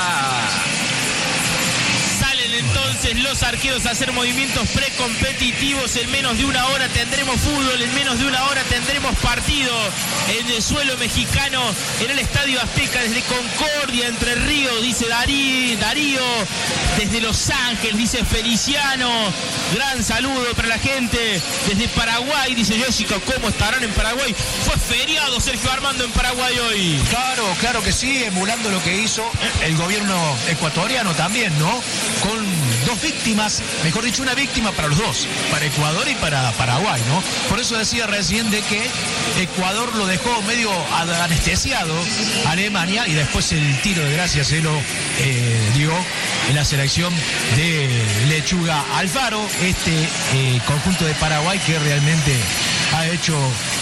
Salen entonces los arqueros a hacer movimientos precompetitivos. En menos de una hora tendremos fútbol, en menos de una hora tendremos partido en el suelo mexicano, en el Estadio Azteca, desde Concordia, Entre Ríos, dice Darí, Darío, desde Los Ángeles, dice Feliciano, gran saludo para la gente, desde Paraguay, dice Jessica, ¿cómo estarán en Paraguay? Fue feriado Sergio Armando en Paraguay hoy. Claro, claro que sí, emulando lo que hizo el gobierno ecuatoriano también, ¿no? Con dos víctimas, mejor dicho, una víctima para los dos, para Ecuador y para Paraguay, ¿no? Por eso decía recién de que Ecuador lo dejó medio anestesiado a Alemania y después el tiro de gracia se lo eh, dio en la selección de Lechuga Alfaro, este eh, conjunto de Paraguay que realmente ha hecho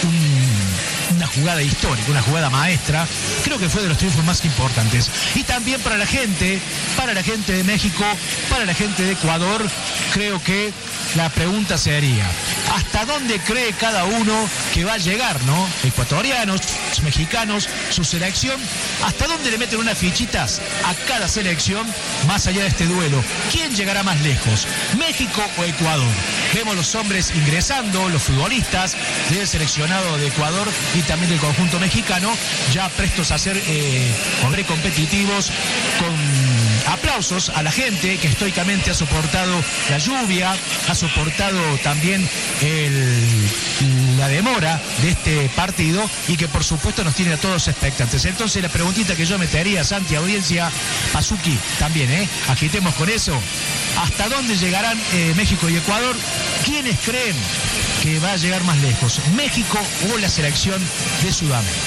un, una jugada histórica, una jugada maestra, creo que fue de los triunfos más importantes. Y también para la gente, para la gente de México, para la gente de Ecuador, creo que la pregunta sería, ¿hasta dónde cree cada uno que va a llegar, no? Ecuatorianos, mexicanos, su selección, ¿hasta dónde le meten unas fichitas a cada selección más allá de este duelo? ¿Quién llegará más lejos, México o Ecuador? Vemos los hombres ingresando, los futbolistas del seleccionado de Ecuador y también del conjunto mexicano, ya prestos a ser eh, competitivos, con aplausos a la gente que estoicamente ha soportado la lluvia, ha soportado también el, la demora de este partido y que por supuesto nos tiene a todos expectantes. Entonces la preguntita que yo metería, Santi, audiencia, Pazuki también, ¿eh? Agitemos con eso. ¿Hasta dónde llegarán eh, México y Ecuador? ¿Quiénes creen que va a llegar más lejos, México o la selección de Sudamérica?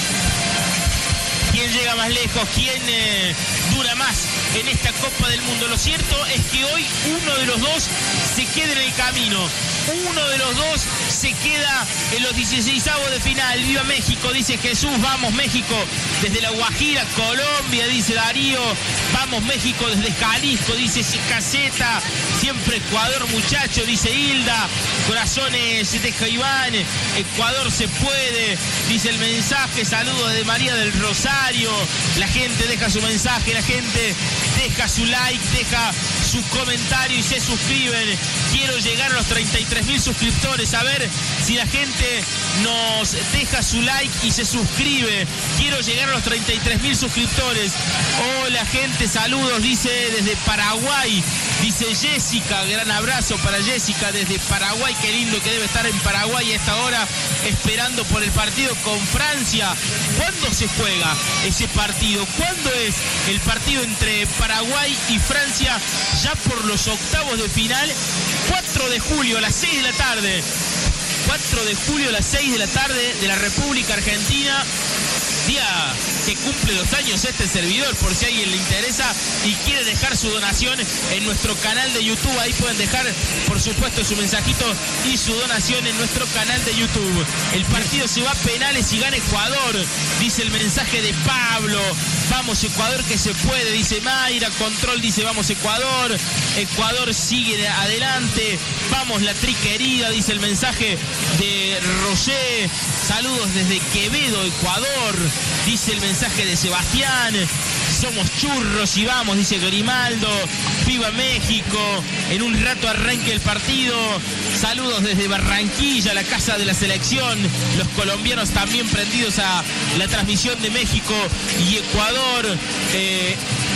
¿Quién llega más lejos? ¿Quién eh, dura más en esta Copa del Mundo? Lo cierto es que hoy uno de los dos se queda en el camino. Uno de los dos se queda en los dieciseisavos de final. ¡Viva México!, dice Jesús. Vamos México desde La Guajira, Colombia, dice Darío. Vamos México desde Jalisco, dice Caseta. Siempre Ecuador, muchacho, dice Hilda. Corazones de Iván. Ecuador se puede, dice el mensaje. Saludos de María del Rosario. La gente deja su mensaje, la gente deja su like, deja su comentario y se suscriben. Quiero llegar a los treinta y tres mil suscriptores. A ver si la gente nos deja su like y se suscribe. Quiero llegar a los treinta y tres mil suscriptores. Hola gente, saludos, dice desde Paraguay. Dice Jessica, gran abrazo para Jessica desde Paraguay. Qué lindo que debe estar en Paraguay a esta hora esperando por el partido con Francia. ¿Cuándo se juega ese partido? ¿Cuándo es el partido entre Paraguay y Francia? Ya por los octavos de final. cuatro de julio a las seis de la tarde. cuatro de julio a las seis de la tarde de la República Argentina. Día que cumple dos años este servidor, por si a alguien le interesa y quiere dejar su donación en nuestro canal de YouTube. Ahí pueden dejar, por supuesto, su mensajito y su donación en nuestro canal de YouTube. El partido se va a penales y gana Ecuador, dice el mensaje de Pablo. Vamos Ecuador que se puede, dice Mayra. Control dice vamos Ecuador. Ecuador sigue adelante. Vamos la tri querida, dice el mensaje de Roger. Saludos desde Quevedo, Ecuador, dice el mensaje de Sebastián. Somos churros y vamos, dice Grimaldo. Viva México. En un rato arranque el partido. Saludos desde Barranquilla, la casa de la selección. Los colombianos también prendidos a la transmisión de México y Ecuador. Eh,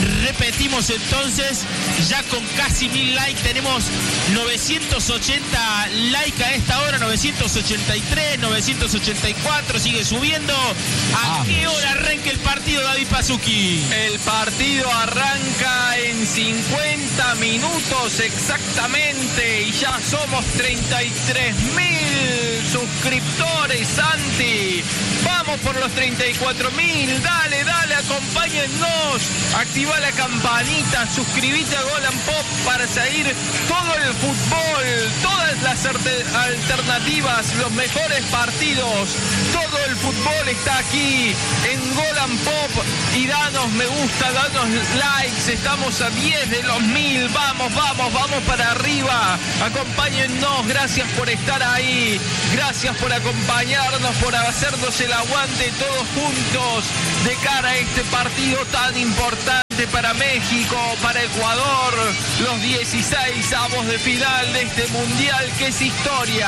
Repetimos entonces, ya con casi mil likes, tenemos novecientos ochenta likes a esta hora, novecientos ochenta y tres, novecientos ochenta y cuatro, sigue subiendo. ¿A Vamos. qué hora arranca el partido, David Pazzucchi? El partido arranca en cincuenta minutos exactamente y ya somos treinta y tres mil suscriptores, Santi. Vamos por los treinta y cuatro mil, dale, dale, acompáñennos. Activa la campanita, suscríbete a Gol and Pop para seguir todo el fútbol, todas las alternativas, los mejores partidos. Todo el fútbol está aquí en Gol and Pop y danos me gusta, danos likes. Estamos a diez de los mil, vamos, vamos, vamos para arriba. Acompáñennos, gracias por estar ahí, gracias por acompañarnos, por hacernos el aguante todos juntos de cara a este partido tan importante para México, para Ecuador, los dieciséis avos de final de este mundial que es historia.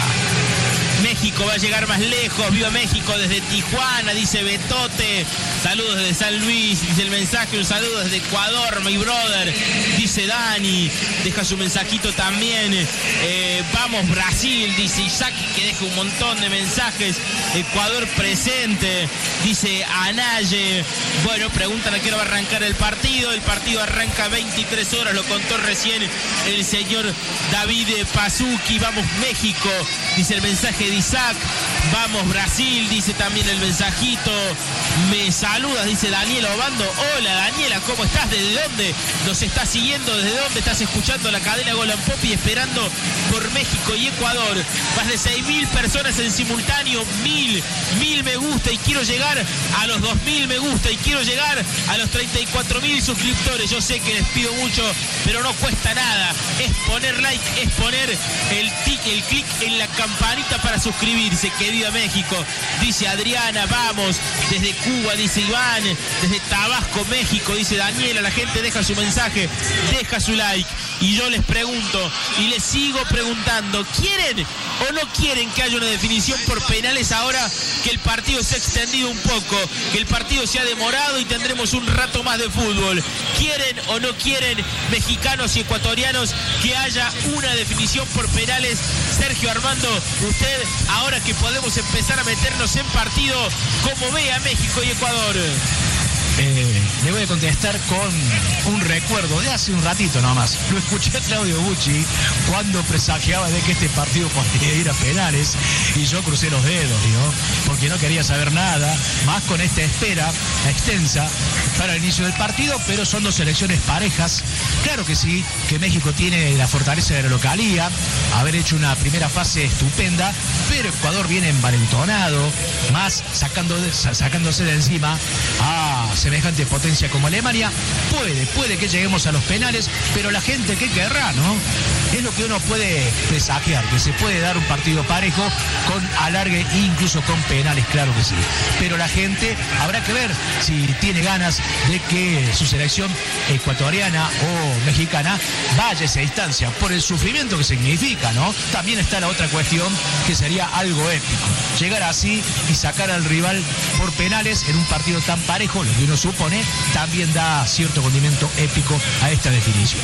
México va a llegar más lejos, viva México desde Tijuana, dice Betote. Saludos desde San Luis, dice el mensaje, un saludo desde Ecuador, my brother, dice Dani, deja su mensajito también. Eh, vamos Brasil, dice Isaac, que deja un montón de mensajes. Ecuador presente, dice Anaye. Bueno, preguntan a qué hora va a arrancar el partido. El partido arranca a veintitrés horas, lo contó recién el señor David Pazzucchi. Vamos México, dice el mensaje de Isaac. Vamos Brasil, dice también el mensajito. Me saludas, dice Daniela Obando. Hola Daniela, ¿cómo estás? ¿Desde dónde nos estás siguiendo? ¿Desde dónde estás escuchando la cadena Gol and Pop y esperando por México y Ecuador? Más de seis mil personas en simultáneo, mil, mil me gusta y quiero llegar a los dos mil me gusta y quiero llegar a los treinta y cuatro mil suscriptores. Yo sé que les pido mucho, pero no cuesta nada. Es poner like, es poner el tic, el clic en la campanita para suscribirse. Que viva México, dice Adriana. Vamos, desde Cuba, dice Iván, desde Tabasco, México, dice Daniela. La gente deja su mensaje, deja su like y yo les pregunto y les sigo preguntando, ¿quieren o no quieren que haya una definición por penales ahora que el partido se ha extendido un poco, que el partido se ha demorado y tendremos un rato más de fútbol? ¿Quieren o no quieren, mexicanos y ecuatorianos, que haya una definición por penales? Sergio Armando, usted, ahora que podemos empezar a meternos en partido, ¿cómo ve a México y Ecuador? Eh, le voy a contestar con un recuerdo de hace un ratito nomás. Lo escuché a Claudio Bucci cuando presagiaba de que este partido podría ir a penales y yo crucé los dedos, ¿no? Porque no quería saber nada, más con esta espera extensa para el inicio del partido, pero son dos selecciones parejas. Claro que sí, que México tiene la fortaleza de la localía, haber hecho una primera fase estupenda, pero Ecuador viene envalentonado, más sacando de, sacándose de encima a semejante potencia como Alemania. Puede, puede que lleguemos a los penales, pero la gente, ¿qué querrá, no? Es lo que uno puede presagiar, que se puede dar un partido parejo con alargue e incluso con penales, claro que sí. Pero la gente habrá que ver si tiene ganas de que su selección ecuatoriana o mexicana vaya a esa instancia, por el sufrimiento que significa, ¿no? También está la otra cuestión, que sería algo épico. Llegar así y sacar al rival por penales en un partido tan parejo, lo que uno supone, también da cierto condimento épico a esta definición.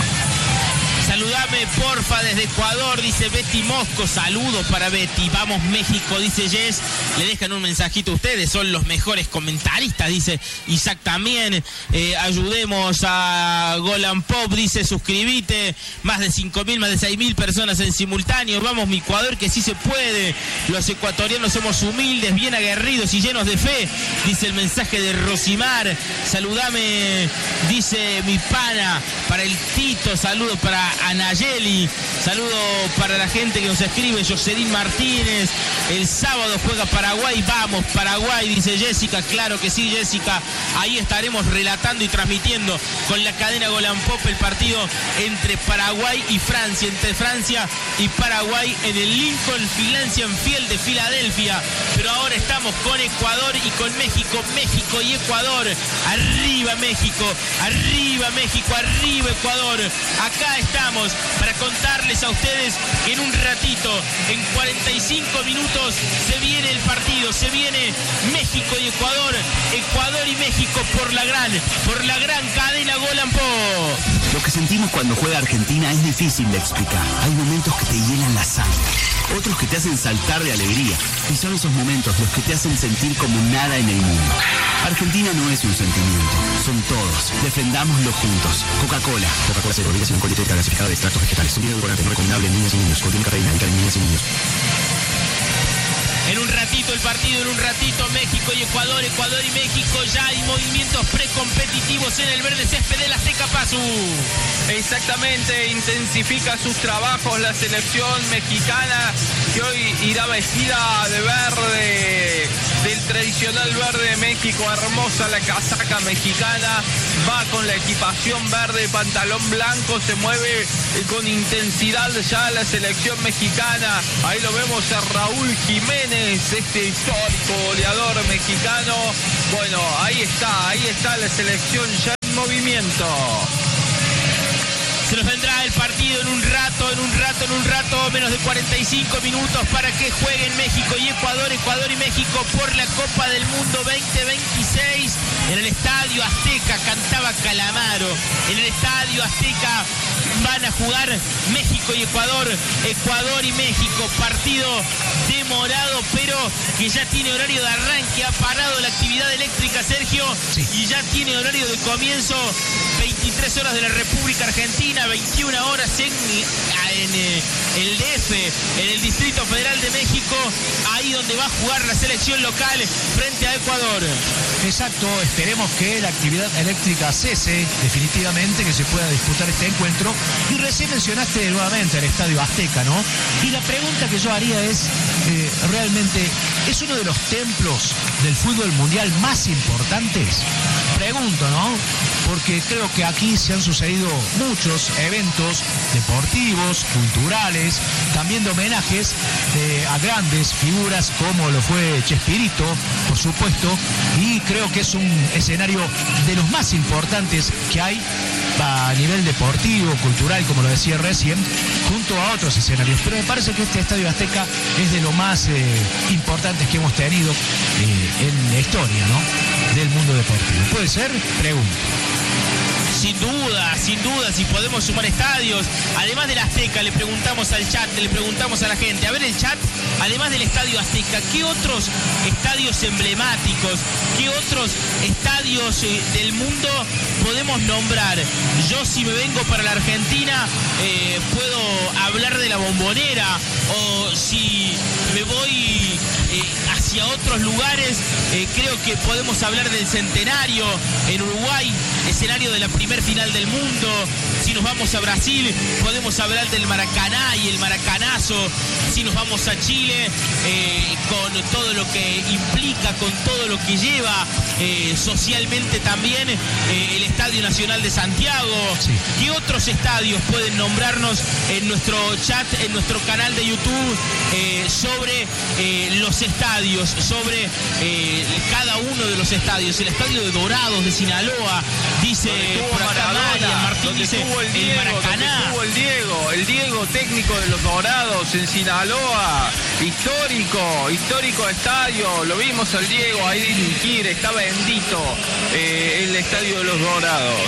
Saludame porfa desde Ecuador, dice Betty Mosco. Saludo para Betty. Vamos México, dice Jess. Le dejan un mensajito a ustedes, son los mejores comentaristas, dice Isaac también. Eh, ayudemos a Gol and Pop, dice suscribite. Más de cinco mil, más de seis mil personas en simultáneo. Vamos mi Ecuador, que sí se puede. Los ecuatorianos somos humildes, bien aguerridos y llenos de fe, dice el mensaje de Rosimar. Saludame, dice mi pana, para el Tito. Saludo para Anayeli, saludo para la gente que nos escribe. Jocelyn Martínez, el sábado juega Paraguay, vamos Paraguay, dice Jessica. Claro que sí, Jessica, ahí estaremos relatando y transmitiendo con la cadena Gol and Pop el partido entre Paraguay y Francia, entre Francia y Paraguay en el Lincoln Financial Field de Filadelfia. Pero ahora estamos con Ecuador y con México, México y Ecuador. Arriba México, arriba México, arriba Ecuador. Acá está estamos para contarles a ustedes que en un ratito, en cuarenta y cinco minutos, se viene el partido, se viene México y Ecuador, Ecuador y México por la gran, por la gran cadena Golan Po. Lo que sentimos cuando juega Argentina es difícil de explicar. Hay momentos que te hielan la sangre, otros que te hacen saltar de alegría, y son esos momentos los que te hacen sentir como nada en el mundo. Argentina no es un sentimiento, son todos. Defendámoslo juntos. Coca-Cola. Coca-Cola cero, bebida sin alcohol y tetra gasificada de extractos vegetales. Contiene edulcorante, no recomendable en niñas y niños. Contiene cafeína, evita en niñas y niños. En un ratito el partido, en un ratito México y Ecuador, Ecuador y México. Ya hay movimientos precompetitivos en el verde césped del Azteca Pasu. Exactamente, intensifica sus trabajos la selección mexicana, que hoy irá vestida de verde, del tradicional verde de México. Hermosa la casaca mexicana, va con la equipación verde, pantalón blanco, se mueve con intensidad ya la selección mexicana. Ahí lo vemos a Raúl Jiménez, este histórico goleador mexicano. Bueno, ahí está, ahí está la selección ya en movimiento. Se nos vendrá el partido en un rato, en un rato, en un rato, menos de cuarenta y cinco minutos para que jueguen México y Ecuador, Ecuador y México por la Copa del Mundo veinte veintiséis. En el Estadio Azteca cantaba Calamaro. En el Estadio Azteca van a jugar México y Ecuador, Ecuador y México. Partido demorado, pero que ya tiene horario de arranque. Ha parado la actividad eléctrica, Sergio, sí. Y ya tiene horario de comienzo, veintitrés horas de la República Argentina, veintiuna horas en, en eh, el D F, en el Distrito Federal de México, ahí donde va a jugar la selección local frente a Ecuador. Exacto, esperemos que la actividad eléctrica cese definitivamente, que se pueda disputar este encuentro. Y recién mencionaste nuevamente el Estadio Azteca, ¿no? Y la pregunta que yo haría es, eh, realmente, ¿es uno de los templos del fútbol mundial más importantes? Pregunto, ¿no? Porque creo que aquí se han sucedido muchos eventos deportivos, culturales, también de homenajes eh, a grandes figuras como lo fue Chespirito, por supuesto, y creo que es un escenario de los más importantes que hay a nivel deportivo, cultural, como lo decía recién, junto a otros escenarios. Pero me parece que este Estadio Azteca es de lo más eh, importantes que hemos tenido eh, en la historia, ¿no?, del mundo deportivo. ¿Puede ser? Pregunto. Sin duda, sin duda, si podemos sumar estadios. Además del Azteca, le preguntamos al chat, le preguntamos a la gente. A ver el chat, además del Estadio Azteca, ¿qué otros estadios emblemáticos, qué otros estadios eh, del mundo podemos nombrar? Yo, si me vengo para la Argentina, eh, puedo hablar de la Bombonera, o si me voy eh, hacia otros lugares, eh, creo que podemos hablar del Centenario en Uruguay, escenario de la primer final del mundo. Si nos vamos a Brasil, podemos hablar del Maracaná y el Maracanazo. Si nos vamos a Chile, eh, con todo lo que implica, con todo lo que lleva eh, socialmente también, eh, el Estadio Nacional de Santiago. Sí. ¿Qué otros estadios pueden nombrarnos en nuestro chat, en nuestro canal de YouTube, eh, sobre eh, los estadios, sobre eh, cada uno de los estadios? El estadio de Dorados de Sinaloa, dice por acá María Martín, dice el, Diego, el Maracaná. Estuvo el Diego, el Diego técnico de los Dorados en Sinaloa, histórico, histórico estadio, lo vimos al Diego ahí dirigir, está bendito eh, el estadio de los Dorados.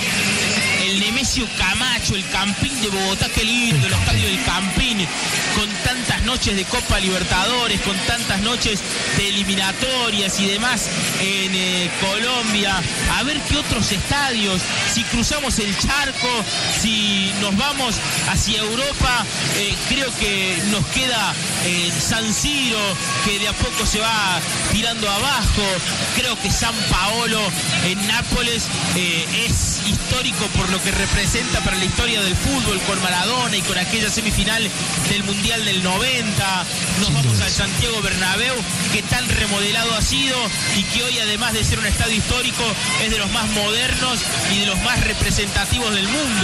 El Nemesio Camacho, el Campín de Bogotá, qué lindo, el estadio del Campín, con tantas noches de Copa Libertadores, con tantas noches de eliminatorias y demás en eh, Colombia. A ver qué otros estadios, si cruzamos el charco, si nos vamos hacia Europa, eh, creo que nos queda eh, San Siro, que de a poco se va tirando abajo. Creo que San Paolo en Nápoles eh, es histórico por lo que representa para la historia del fútbol, con Maradona y con aquella semifinal del Mundial del noventa. Nos Sin vamos duda. al Santiago Bernabéu, que tan remodelado ha sido y que hoy, además de ser un estadio histórico, es de los más modernos y de los más representativos del mundo.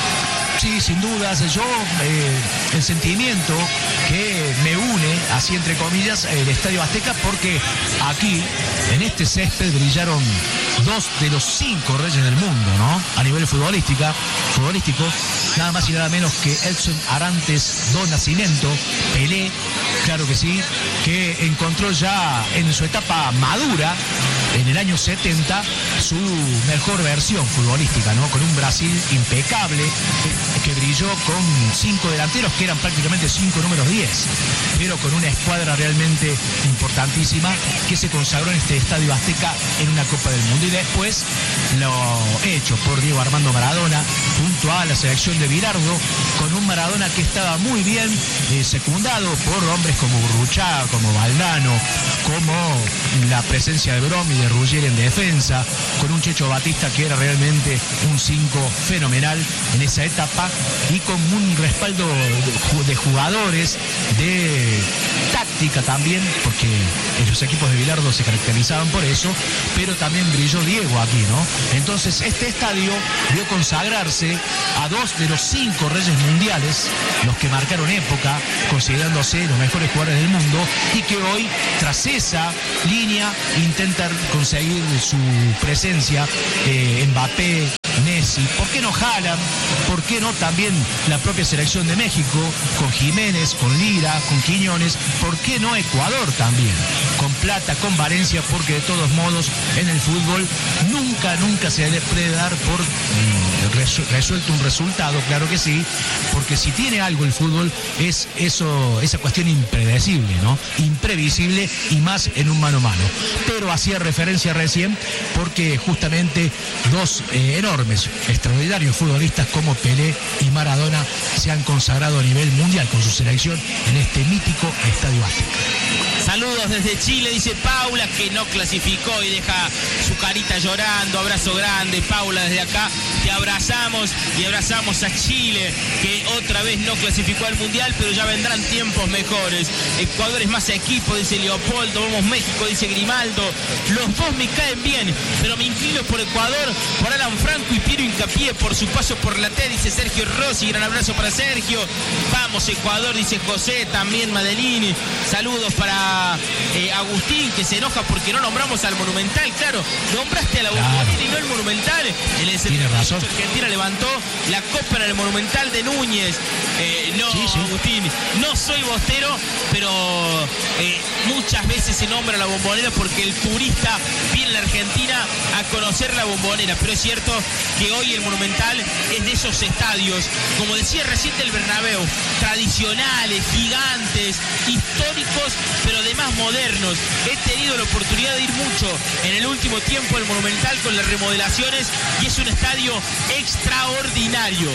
Sí, sin dudas. Yo, eh, el sentimiento que me une, así entre comillas, el Estadio Azteca, porque aquí En este césped brillaron dos de los cinco reyes del mundo, ¿no? A nivel futbolística, futbolístico, nada más y nada menos que Edson Arantes do Nascimento, Pelé, claro que sí, que encontró ya en su etapa madura, en el año setenta, su mejor versión futbolística, ¿no? Con un Brasil impecable, que, que brilló con cinco delanteros que eran prácticamente cinco números diez, pero con una escuadra realmente importantísima que se consagró en este Estadio Azteca en una Copa del Mundo. Y después lo hecho por Diego Armando Maradona junto a la selección de Bilardo, con un Maradona que estaba muy bien eh, secundado por hombres como Burruchaga, como Valdano, como la presencia de Bromi, de Ruggieri en defensa, con un Checho Batista que era realmente un cinco fenomenal en esa etapa, y con un respaldo de jugadores, de táctica también, porque los equipos de Bilardo se caracterizaban por eso, pero también brilló Diego aquí, ¿no? Entonces este estadio vio consagrarse a dos de los cinco reyes mundiales, los que marcaron época, considerándose los mejores jugadores del mundo, y que hoy, tras esa línea, intentan conseguir su presencia, eh, Mbappé, Messi, ¿por qué no Haaland? ¿Por qué no también la propia selección de México, con Jiménez, con Lira, con Quiñones? ¿Por qué no Ecuador también? Con Plata, con Valencia, porque de todos modos en el fútbol nunca, nunca se puede dar por mm, resuelto un resultado, claro que sí, porque si tiene algo el fútbol es eso, esa cuestión impredecible, ¿no? Imprevisible, y más en un mano a mano. Pero hacía referencia recién porque justamente dos eh, enormes, extraordinarios futbolistas como Pelé y Maradona se han consagrado a nivel mundial con su selección en este mítico Estadio Azteca. Saludos desde Chile, dice Paula, que no clasificó y deja su carita llorando. Abrazo grande, Paula, desde acá te abrazamos y abrazamos a Chile, que otra vez no clasificó al Mundial, pero ya vendrán tiempos mejores. Ecuador es más equipo, dice Leopoldo. Vamos México, dice Grimaldo. Los dos me caen bien, pero me inclino por Ecuador, por Alan Franco y Piero Hincapié, por su paso por la T, dice Sergio Rossi. Gran abrazo para Sergio. Vamos Ecuador, dice José, también Madeline. Saludos para Eh, Agustín, que se enoja porque no nombramos al Monumental. Claro, nombraste a la Bombonera claro. y no el Monumental. En el Tiene razón. Argentina levantó la copa en el Monumental de Núñez. Eh, no, sí, sí. Agustín, no soy bostero, pero eh, muchas veces se nombra la Bombonera porque el turista viene a la Argentina a conocer la Bombonera. Pero es cierto que hoy el Monumental es de esos estadios, como decía recién el Bernabéu, tradicionales, gigantes, históricos, pero además modernos. He tenido la oportunidad de ir mucho en el último tiempo al Monumental con las remodelaciones y es un estadio extraordinario.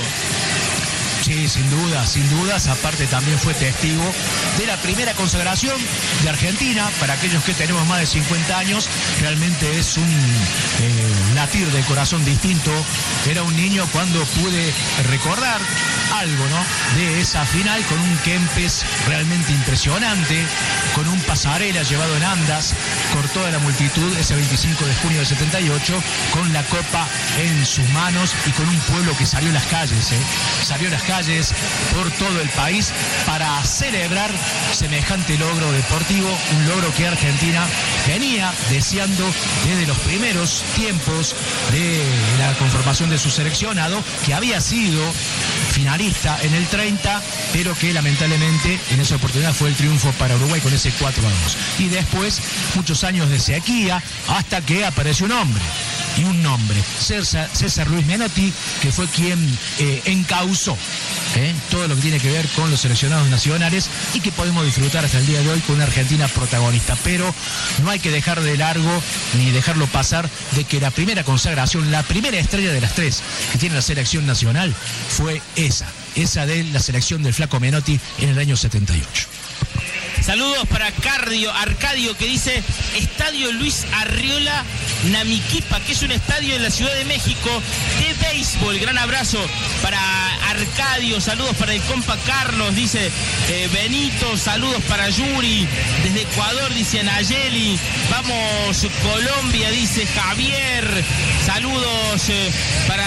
Sí, sin duda, sin dudas. Aparte también fue testigo de la primera consagración de Argentina. Para aquellos que tenemos más de cincuenta años, realmente es un eh, latir de corazón distinto. Era un niño cuando pude recordar algo, ¿no?, de esa final, con un Kempes realmente impresionante, con un Pasarela llevado en andas por toda la multitud ese veinticinco de junio del setenta y ocho, con la copa en sus manos y con un pueblo que salió a las calles, ¿eh? salió a las calles por todo el país para celebrar semejante logro deportivo, un logro que Argentina venía deseando desde los primeros tiempos de la conformación de su seleccionado, que había sido finalista en el treinta, pero que lamentablemente en esa oportunidad fue el triunfo para Uruguay con ese cuatro a dos. Y después muchos años de sequía hasta que apareció un hombre, y un nombre, César, César Luis Menotti, que fue quien eh, encauzó ¿eh? todo lo que tiene que ver con los seleccionados nacionales, y que podemos disfrutar hasta el día de hoy con una Argentina protagonista. Pero no hay que dejar de largo ni dejarlo pasar de que la primera consagración, la primera estrella de las tres que tiene la selección nacional fue esa, esa de la selección del Flaco Menotti en el año setenta y ocho. Saludos para Cardio, Arcadio, que dice Estadio Luis Arriola Namiquipa, que es un estadio en la Ciudad de México de béisbol. Gran abrazo para Arcadio, saludos para el compa Carlos, dice eh, Benito, saludos para Yuri, desde Ecuador, dice Nayeli, vamos Colombia, dice Javier, saludos eh, para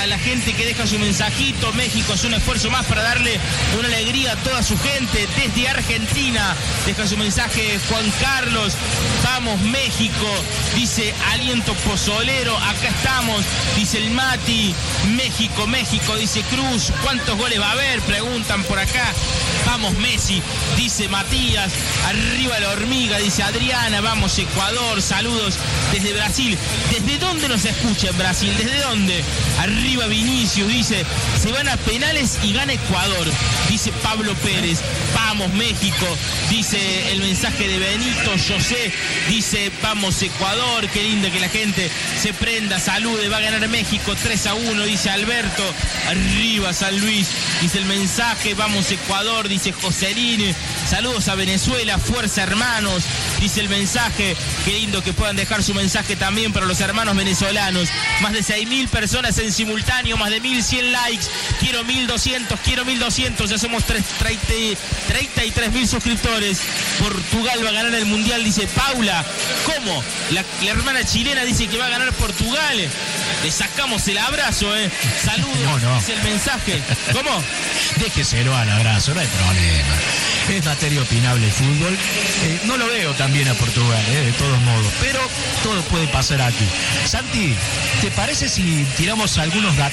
a la gente que deja su mensajito. México es un esfuerzo más para darle una alegría a toda su gente. Desde Argentina deja su mensaje Juan Carlos. Vamos México, dice Aliento Pozolero. Acá estamos, dice el Mati. México, México, dice Cruz. ¿Cuántos goles va a haber? Preguntan por acá. Vamos Messi, dice Matías. Arriba la hormiga, dice Adriana. Vamos Ecuador, saludos desde Brasil. ¿Desde dónde nos escucha en Brasil? ¿Desde dónde? Arriba Vinicius, dice, se van a penales y gana Ecuador, dice Pablo Pérez. Vamos México, dice el mensaje de Benito José, dice vamos Ecuador. Qué lindo que la gente se prenda, salude, va a ganar México tres a uno, dice Alberto. Arriba San Luis, dice el mensaje, vamos Ecuador, dice Joselín. Saludos a Venezuela, fuerza hermanos, dice el mensaje. Qué lindo que puedan dejar su mensaje también para los hermanos venezolanos. Más de seis mil personas en simultáneo, más de mil cien likes. Quiero mil doscientos, quiero mil doscientos, ya somos treinta y tres mil suscriptores. Portugal va a ganar el mundial, dice Paula. ¿Cómo? La, la hermana chilena dice que va a ganar Portugal. Le sacamos el abrazo, eh. Saludos, no, no. dice el mensaje. ¿Cómo? Déjeselo al abrazo, no hay problema. Es materia opinable el fútbol. Eh, no lo veo tan bien a Portugal, eh, de todos modos, pero todo puede pasar aquí. Santi, ¿te parece si tiramos algunos datos